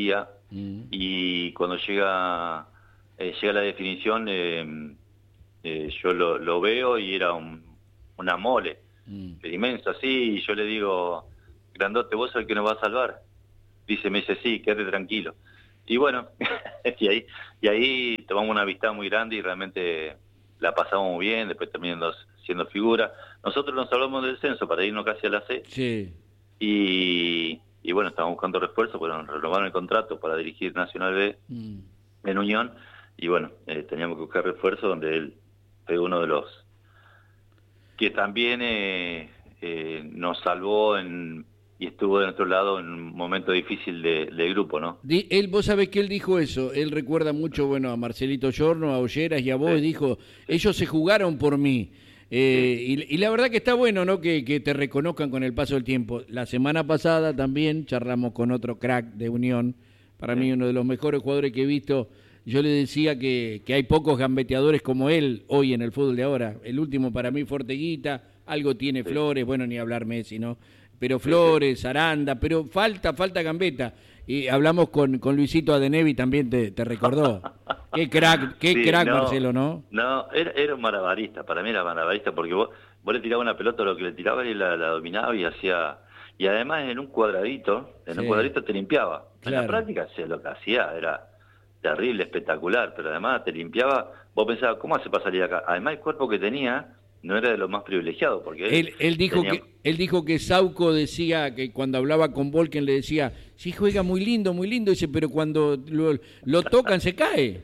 y cuando llega la definición, yo lo veo y era una mole, inmenso así, y yo le digo, grandote, ¿vos sos el que nos va a salvar? Me dice, sí, quédate tranquilo. Y bueno, y ahí tomamos una amistad muy grande y realmente la pasamos muy bien, después terminando siendo figura. Nosotros nos salvamos del descenso para irnos casi a la C. Sí. Y bueno, estábamos buscando refuerzos, pero nos renovaron el contrato para dirigir Nacional B en Unión. Y bueno, teníamos que buscar refuerzos, donde él fue uno de los que también nos salvó y estuvo de nuestro lado en un momento difícil del grupo, ¿no? Vos sabés que él dijo eso, él recuerda mucho, bueno, a Marcelito Giorno, a Olleras y a vos, y dijo, ellos se jugaron por mí. Y la verdad que está bueno, ¿no? Que te reconozcan con el paso del tiempo. La semana pasada también charlamos con otro crack de Unión, para mí uno de los mejores jugadores que he visto. Yo le decía que hay pocos gambeteadores como él hoy en el fútbol de ahora. El último para mí fue Orteguita, algo tiene Flores, bueno, ni hablar Messi, ¿no? Pero Flores, Aranda, pero falta gambeta. Y hablamos con Luisito Adenevi, también te recordó. Qué crack, no, Marcelo, ¿no? No, era un malabarista, para mí era malabarista, porque vos le tirabas una pelota, lo que le tiraba y la dominaba y hacía... Y además en un cuadradito te limpiaba. Claro. En la práctica lo que hacía era terrible, espectacular, pero además te limpiaba. Vos pensabas, ¿cómo hace para salir acá? Además el cuerpo que tenía no era de lo más privilegiado, porque él dijo que Sauco decía que cuando hablaba con Volken le decía, sí, juega muy lindo, dice, pero cuando lo tocan se cae.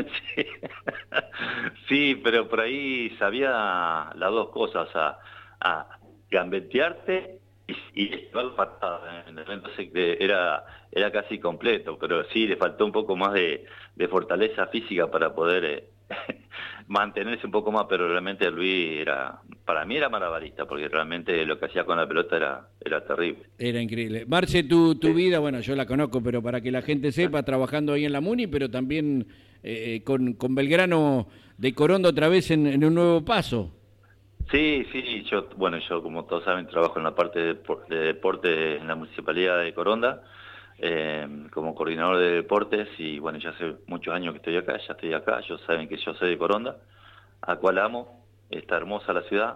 Sí, pero por ahí sabía las dos cosas, a gambetearte y llevar patadas. Entonces era casi completo, pero sí le faltó un poco más de fortaleza física para poder mantenerse un poco más, pero realmente Luis para mí era malabarista, porque realmente lo que hacía con la pelota era terrible. Era increíble. Marce, tu vida, bueno, yo la conozco, pero para que la gente sepa, trabajando ahí en la Muni, pero también con Belgrano de Coronda otra vez en un nuevo paso. Sí, yo como todos saben trabajo en la parte de deporte en la Municipalidad de Coronda, como coordinador de deportes, y bueno, ya hace muchos años que estoy acá, ellos saben que yo soy de Coronda, a cual amo, está hermosa la ciudad,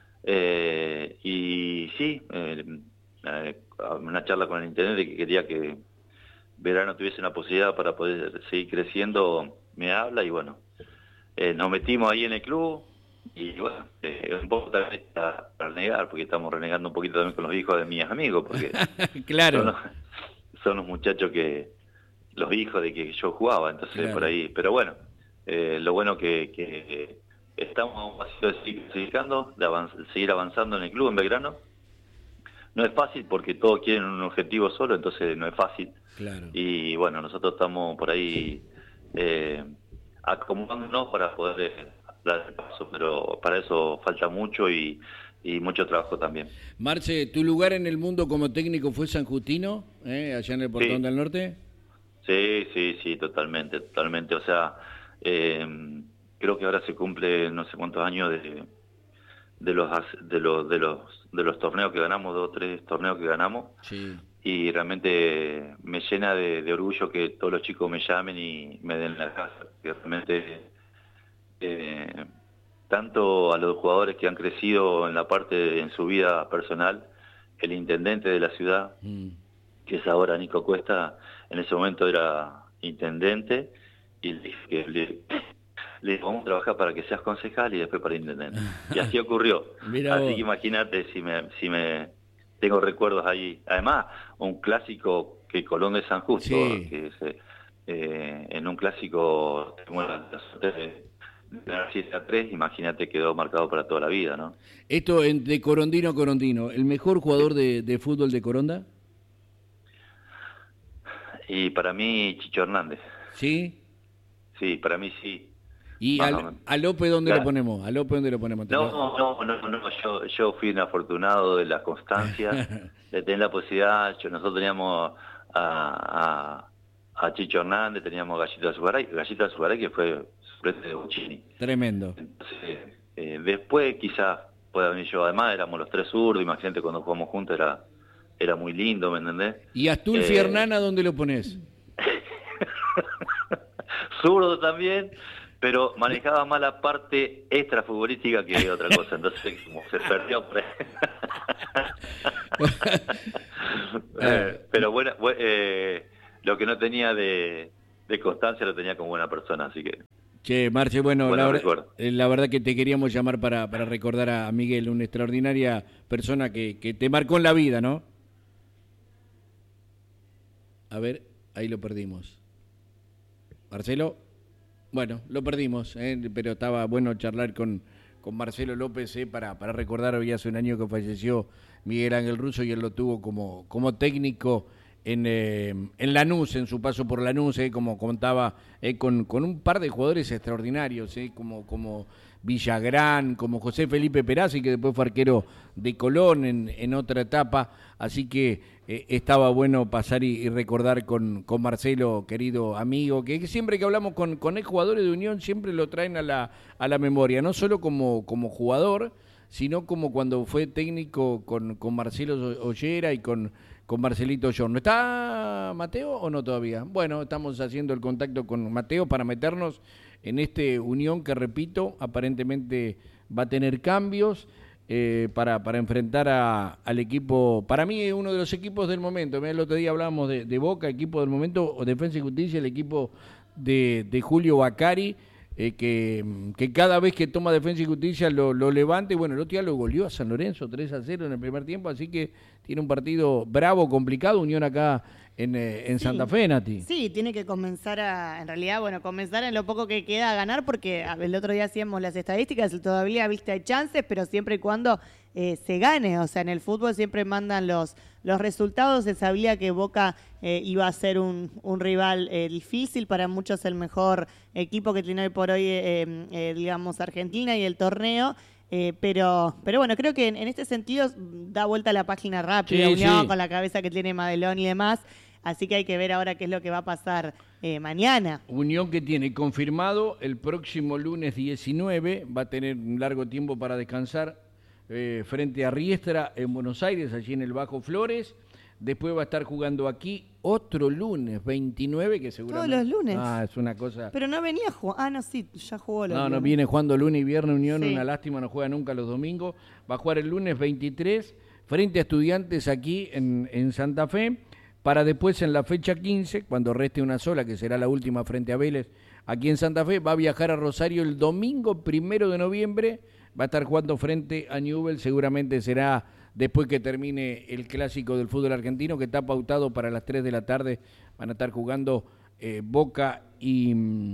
y sí, una charla con el intendente que quería que Belgrano tuviese una posibilidad para poder seguir creciendo, me habla, y bueno, nos metimos ahí en el club, y bueno, un poco también está para renegar, porque estamos renegando un poquito también con los hijos de mis amigos, porque claro. Son los muchachos los hijos de que yo jugaba, entonces claro. Por ahí, pero bueno, lo bueno que estamos a un pasito de seguir clasificando, seguir avanzando en el club en Belgrano. No es fácil porque todos quieren un objetivo solo, entonces no es fácil. Claro. Y bueno, nosotros estamos por ahí acomodándonos para poder dar el paso, pero para eso falta mucho y mucho trabajo también. Marce, ¿tu lugar en el mundo como técnico fue San Justino, allá en el Portón del Norte? Sí, totalmente. O sea, creo que ahora se cumple no sé cuántos años de los torneos que ganamos, 2 o 3 torneos que ganamos. Sí. Y realmente me llena de orgullo que todos los chicos me llamen y me den la casa, que realmente tanto a los jugadores que han crecido en la parte en su vida personal, el intendente de la ciudad, que es ahora Nico Cuesta, en ese momento era intendente, y le dije que le dije, vamos a trabajar para que seas concejal y después para intendente. Y así ocurrió. Así que imagínate si me tengo recuerdos ahí. Además, un clásico que Colón de San Justo, sí. Que en un clásico bueno, de la 7-3, imagínate, quedó marcado para toda la vida, ¿no? Esto de Corondino a Corondino, ¿el mejor jugador de fútbol de Coronda? Y para mí, Chicho Hernández. ¿Sí? Sí, para mí sí. ¿Y a López dónde lo ponemos? ¿A López dónde lo ponemos? No, yo fui un afortunado de la constancia, de tener la posibilidad. Nosotros teníamos a Chicho Hernández, teníamos a Gallito Azugaray, que fue suplente de Bochini. Tremendo. Entonces, después quizás pueda venir yo. Además éramos los 3 zurdos, imagínate cuando jugamos juntos era muy lindo, ¿me entendés? ¿Y Astulfi Hernana dónde lo ponés? Zurdo también, pero manejaba más la parte extrafutbolística que otra cosa, entonces como se perdió por ahí. Pero bueno, lo que no tenía de constancia lo tenía como buena persona, así que... Che, Marce, bueno, la verdad que te queríamos llamar para recordar a Miguel, una extraordinaria persona que te marcó en la vida, ¿no? A ver, ahí lo perdimos. Marcelo, bueno, lo perdimos, pero estaba bueno charlar con Marcelo López para recordar, hoy hace un año que falleció Miguel Ángel Russo y él lo tuvo como técnico en Lanús, en su paso por Lanús, como contaba, con un par de jugadores extraordinarios, como Villagrán, como José Felipe Perazzi, que después fue arquero de Colón en otra etapa, así que estaba bueno pasar y recordar con Marcelo, querido amigo, que siempre que hablamos con jugadores de Unión siempre lo traen a la memoria, no solo como jugador, sino como cuando fue técnico con Marcelo Ollera y con Marcelito Giorno. ¿Está Mateo o no todavía? Bueno, estamos haciendo el contacto con Mateo para meternos en este Unión que, repito, aparentemente va a tener cambios para enfrentar al equipo. Para mí es uno de los equipos del momento. El otro día hablábamos de Boca, equipo del momento, o Defensa y Justicia, el equipo de Julio Bacari, que cada vez que toma Defensa y Justicia lo levanta, y bueno, el otro día lo goleó a San Lorenzo 3-0 en el primer tiempo, así que tiene un partido bravo, complicado, Unión acá en Santa Fe, Nati. Sí, tiene que comenzar comenzar en lo poco que queda a ganar, porque el otro día hacíamos las estadísticas, todavía viste hay chances, pero siempre y cuando se gane, o sea, en el fútbol siempre mandan los resultados. Se sabía que Boca iba a ser un rival difícil, para muchos el mejor equipo que tiene hoy por hoy, digamos, Argentina y el torneo. Pero bueno, creo que en este sentido da vuelta a la página rápida, Unión, con la cabeza que tiene Madelón y demás. Así que hay que ver ahora qué es lo que va a pasar mañana. Unión que tiene confirmado el próximo lunes 19, va a tener un largo tiempo para descansar frente a Riestra en Buenos Aires, allí en el Bajo Flores. Después va a estar jugando aquí otro lunes 29, que seguramente... Todos los lunes. Es una cosa... Pero no venía jugando... no, sí, ya jugó los lunes. No, viene jugando lunes y viernes Unión, Sí. Una lástima, no juega nunca los domingos. Va a jugar el lunes 23 frente a Estudiantes aquí en Santa Fe, para después en la fecha 15, cuando reste una sola, que será la última frente a Vélez aquí en Santa Fe, va a viajar a Rosario el domingo 1 de noviembre, va a estar jugando frente a Newell's, seguramente será después que termine el clásico del fútbol argentino, que está pautado para las 3 de la tarde, van a estar jugando Boca y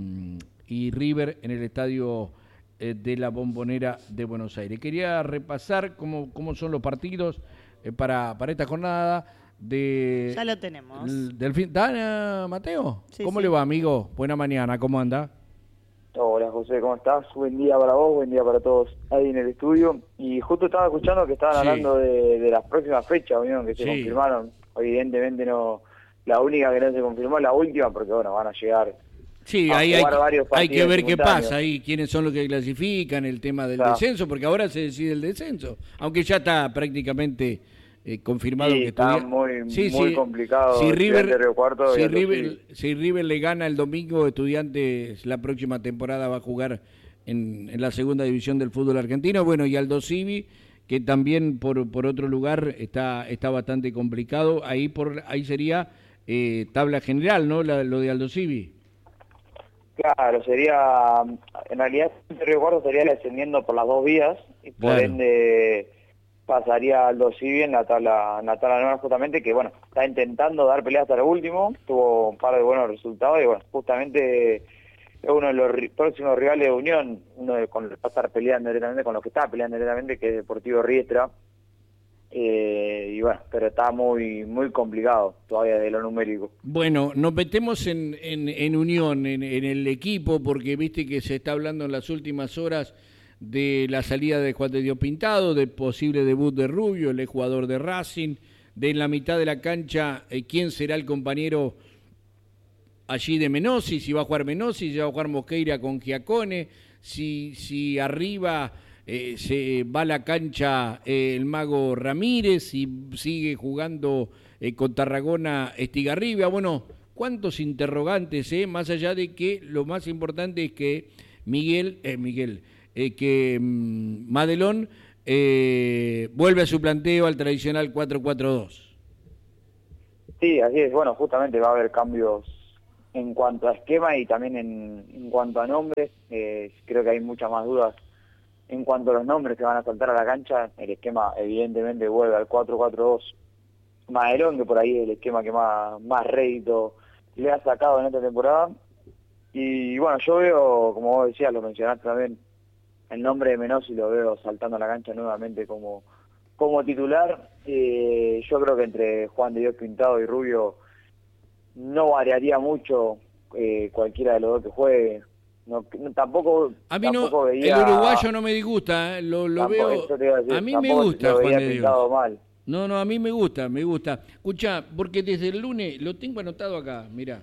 River en el estadio de la Bombonera de Buenos Aires. Quería repasar cómo son los partidos para esta jornada ya lo tenemos. Del fin. ¿Dana, Mateo? Sí, ¿Cómo sí. le va, amigo? Buena mañana, ¿cómo anda? Hola José, ¿cómo estás? Buen día para vos, buen día para todos ahí en el estudio. Y justo estaba escuchando que estaban hablando de las próximas fechas, ¿vieron? Que se confirmaron. Evidentemente no, la única que no se confirmó es la última, porque bueno, van a llegar a jugar varios partidos hay que ver qué simultáneos. pasa ahí, quiénes son los que clasifican, el tema del Claro. descenso, porque ahora se decide el descenso, aunque ya está prácticamente confirmado Sí, que está muy complicado. Si River, Estudiantes Río Cuarto y Aldo Civi. si River le gana el domingo, Estudiantes la próxima temporada va a jugar en la segunda división del fútbol argentino. Bueno, y Aldo Civi, que también por otro lugar está bastante complicado. Ahí sería tabla general, ¿no? Lo de Aldo Civi. Claro, sería, en realidad Río Cuarto estaría descendiendo por las dos vías, y por Claro. ende pasaría Aldo Civi en la tabla nueva, justamente, que bueno, está intentando dar pelea hasta el último, tuvo un par de buenos resultados, y bueno, justamente es uno de los próximos rivales de Unión, con los que va a estar peleando directamente, con los que está peleando directamente, que es Deportivo Riestra. Y bueno, pero está muy complicado todavía de lo numérico. Bueno, nos metemos en Unión, en el equipo, porque viste que se está hablando en las últimas horas de la salida de Juan de Dios Pintado, del posible debut de Rubio, el jugador de Racing, de en la mitad de la cancha, quién será el compañero allí de Menossi, si va a jugar Menossi, si va a jugar Mosqueira con Giacone, si arriba se va a la cancha el Mago Ramírez, si sigue jugando con Tarragona Estigarribia. Bueno, cuántos interrogantes, más allá de que lo más importante es que Madelón vuelve a su planteo al tradicional 4-4-2. Sí, así es. Bueno, justamente va a haber cambios en cuanto a esquema y también en cuanto a nombres. Creo que hay muchas más dudas en cuanto a los nombres que van a saltar a la cancha. El esquema evidentemente vuelve al 4-4-2 Madelón, que por ahí es el esquema que más rédito le ha sacado en esta temporada. Y bueno, yo veo, como vos decías, lo mencionaste también, el nombre de Menossi lo veo saltando a la cancha nuevamente como titular. Yo creo que entre Juan de Dios Pintado y Rubio no variaría mucho cualquiera de los dos que juegue. Tampoco veía, el uruguayo no me disgusta, lo veo. A mí me gusta Juan de Dios. Mal. No, a mí me gusta. Escuchá, porque desde el lunes, lo tengo anotado acá, mirá.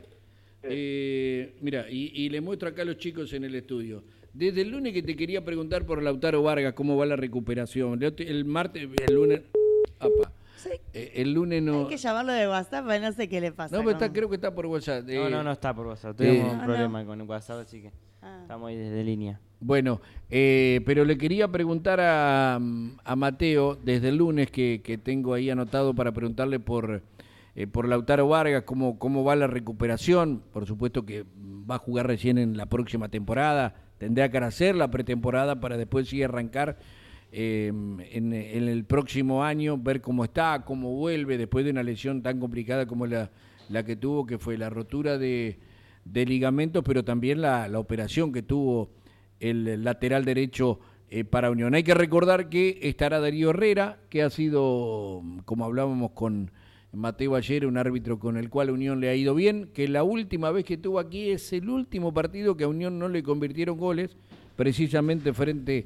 Mira, y le muestro acá a los chicos en el estudio. Desde el lunes que te quería preguntar por Lautaro Vargas, cómo va la recuperación. El lunes... Sí. El lunes no... Hay que llamarlo de WhatsApp, pero no sé qué le pasa. No, pero creo que está por WhatsApp. No está por WhatsApp. Tuvimos un problema con el WhatsApp, así que estamos ahí desde línea. Bueno, pero le quería preguntar a Mateo, desde el lunes que tengo ahí anotado para preguntarle por Lautaro Vargas, cómo va la recuperación. Por supuesto que va a jugar recién en la próxima temporada, tendrá que hacer la pretemporada para después sí arrancar en el próximo año, ver cómo está, cómo vuelve después de una lesión tan complicada como la que tuvo, que fue la rotura de ligamentos, pero también la operación que tuvo el lateral derecho para Unión. Hay que recordar que estará Darío Herrera, que ha sido, como hablábamos con Mateo ayer, un árbitro con el cual Unión le ha ido bien, que la última vez que estuvo aquí es el último partido que a Unión no le convirtieron goles, precisamente frente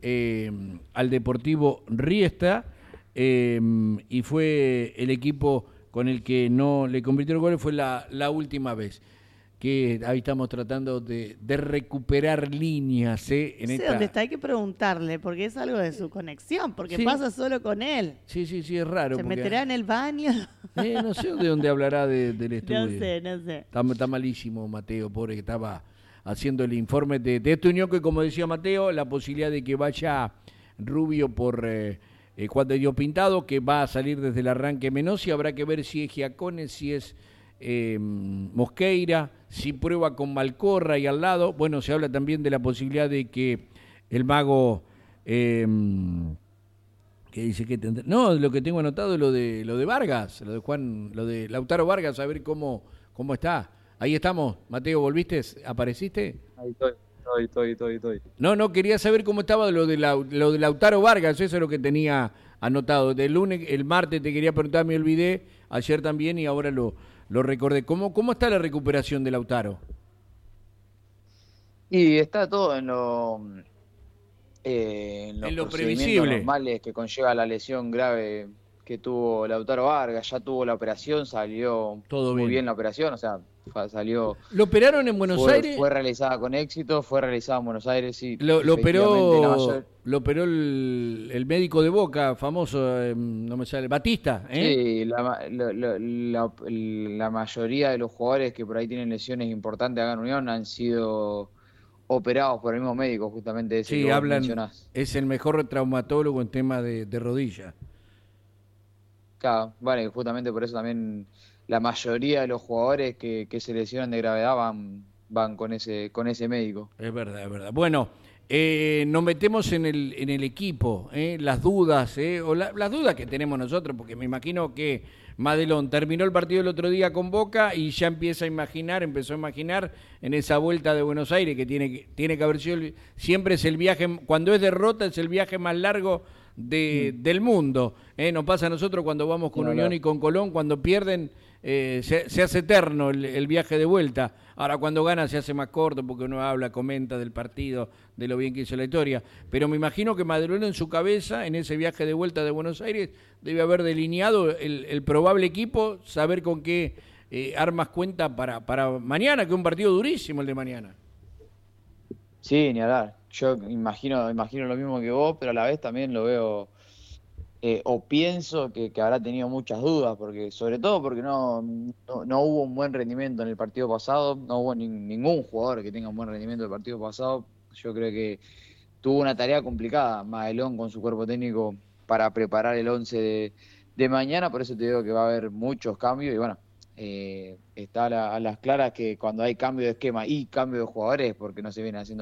al Deportivo Riestra, y fue el equipo con el que no le convirtieron goles, fue la última vez. Que ahí estamos tratando de recuperar líneas. En No sé dónde está, hay que preguntarle, porque es algo de su conexión, porque Sí. pasa solo con él. Sí, es raro. ¿Se porque- meterá en el baño? No sé de dónde hablará del estudio. No sé. Está malísimo Mateo, pobre, que estaba haciendo el informe de esta Unión, que como decía Mateo, la posibilidad de que vaya Rubio por Juan de Dios Pintado, que va a salir desde el arranque Menossi. Habrá que ver si es Giacone, si es Mosqueira, si prueba con Malcorra y al lado. Bueno, se habla también de la posibilidad de que el mago que dice que tendrá... No, lo que tengo anotado es lo de Vargas, lo de Lautaro Vargas, a ver cómo está. Ahí estamos. Mateo, ¿volviste? ¿Apareciste? Ahí estoy. No, quería saber cómo estaba lo de Lautaro Vargas, eso es lo que tenía anotado. Del lunes, el martes te quería preguntar, me olvidé, ayer también y ahora lo recordé. ¿Cómo está la recuperación de Lautaro? Y está todo en los previsible normales que conlleva la lesión grave que tuvo Lautaro Vargas. Ya tuvo la operación, salió todo muy bien la operación, o sea, salió... ¿Lo operaron en Buenos Aires? Fue realizada con éxito, fue realizada en Buenos Aires, sí. Lo operó efectivamente, el médico de Boca, famoso, no me sale, Batista, Sí, la mayoría de los jugadores que por ahí tienen lesiones importantes acá en Unión han sido operados por el mismo médico, justamente ese Sí, que vos hablan, mencionás. es el mejor traumatólogo en tema de rodilla. Claro, vale, justamente por eso también la mayoría de los jugadores que se lesionan de gravedad van con ese médico. Es verdad. Bueno, nos metemos en el equipo, las dudas, o las dudas que tenemos nosotros, porque me imagino que Madelón terminó el partido el otro día con Boca y ya empezó a imaginar en esa vuelta de Buenos Aires, que tiene que haber sido, siempre es el viaje, cuando es derrota es el viaje más largo del mundo. Nos pasa a nosotros cuando vamos con Unión y con Colón, cuando pierden se hace eterno el viaje de vuelta. Ahora cuando gana se hace más corto porque uno habla, comenta del partido, de lo bien que hizo la historia. Pero me imagino que Madelón en su cabeza, en ese viaje de vuelta de Buenos Aires, debe haber delineado el probable equipo, saber con qué armas cuenta para mañana, que es un partido durísimo el de mañana. Sí, ni hablar. Yo imagino lo mismo que vos, pero a la vez también lo veo o pienso que habrá tenido muchas dudas, porque sobre todo porque no hubo un buen rendimiento en el partido pasado, no hubo ningún jugador que tenga un buen rendimiento en el partido pasado. Yo creo que tuvo una tarea complicada Madelón con su cuerpo técnico para preparar el 11 de mañana, por eso te digo que va a haber muchos cambios y bueno, está a las claras que cuando hay cambio de esquema y cambio de jugadores, porque no se viene haciendo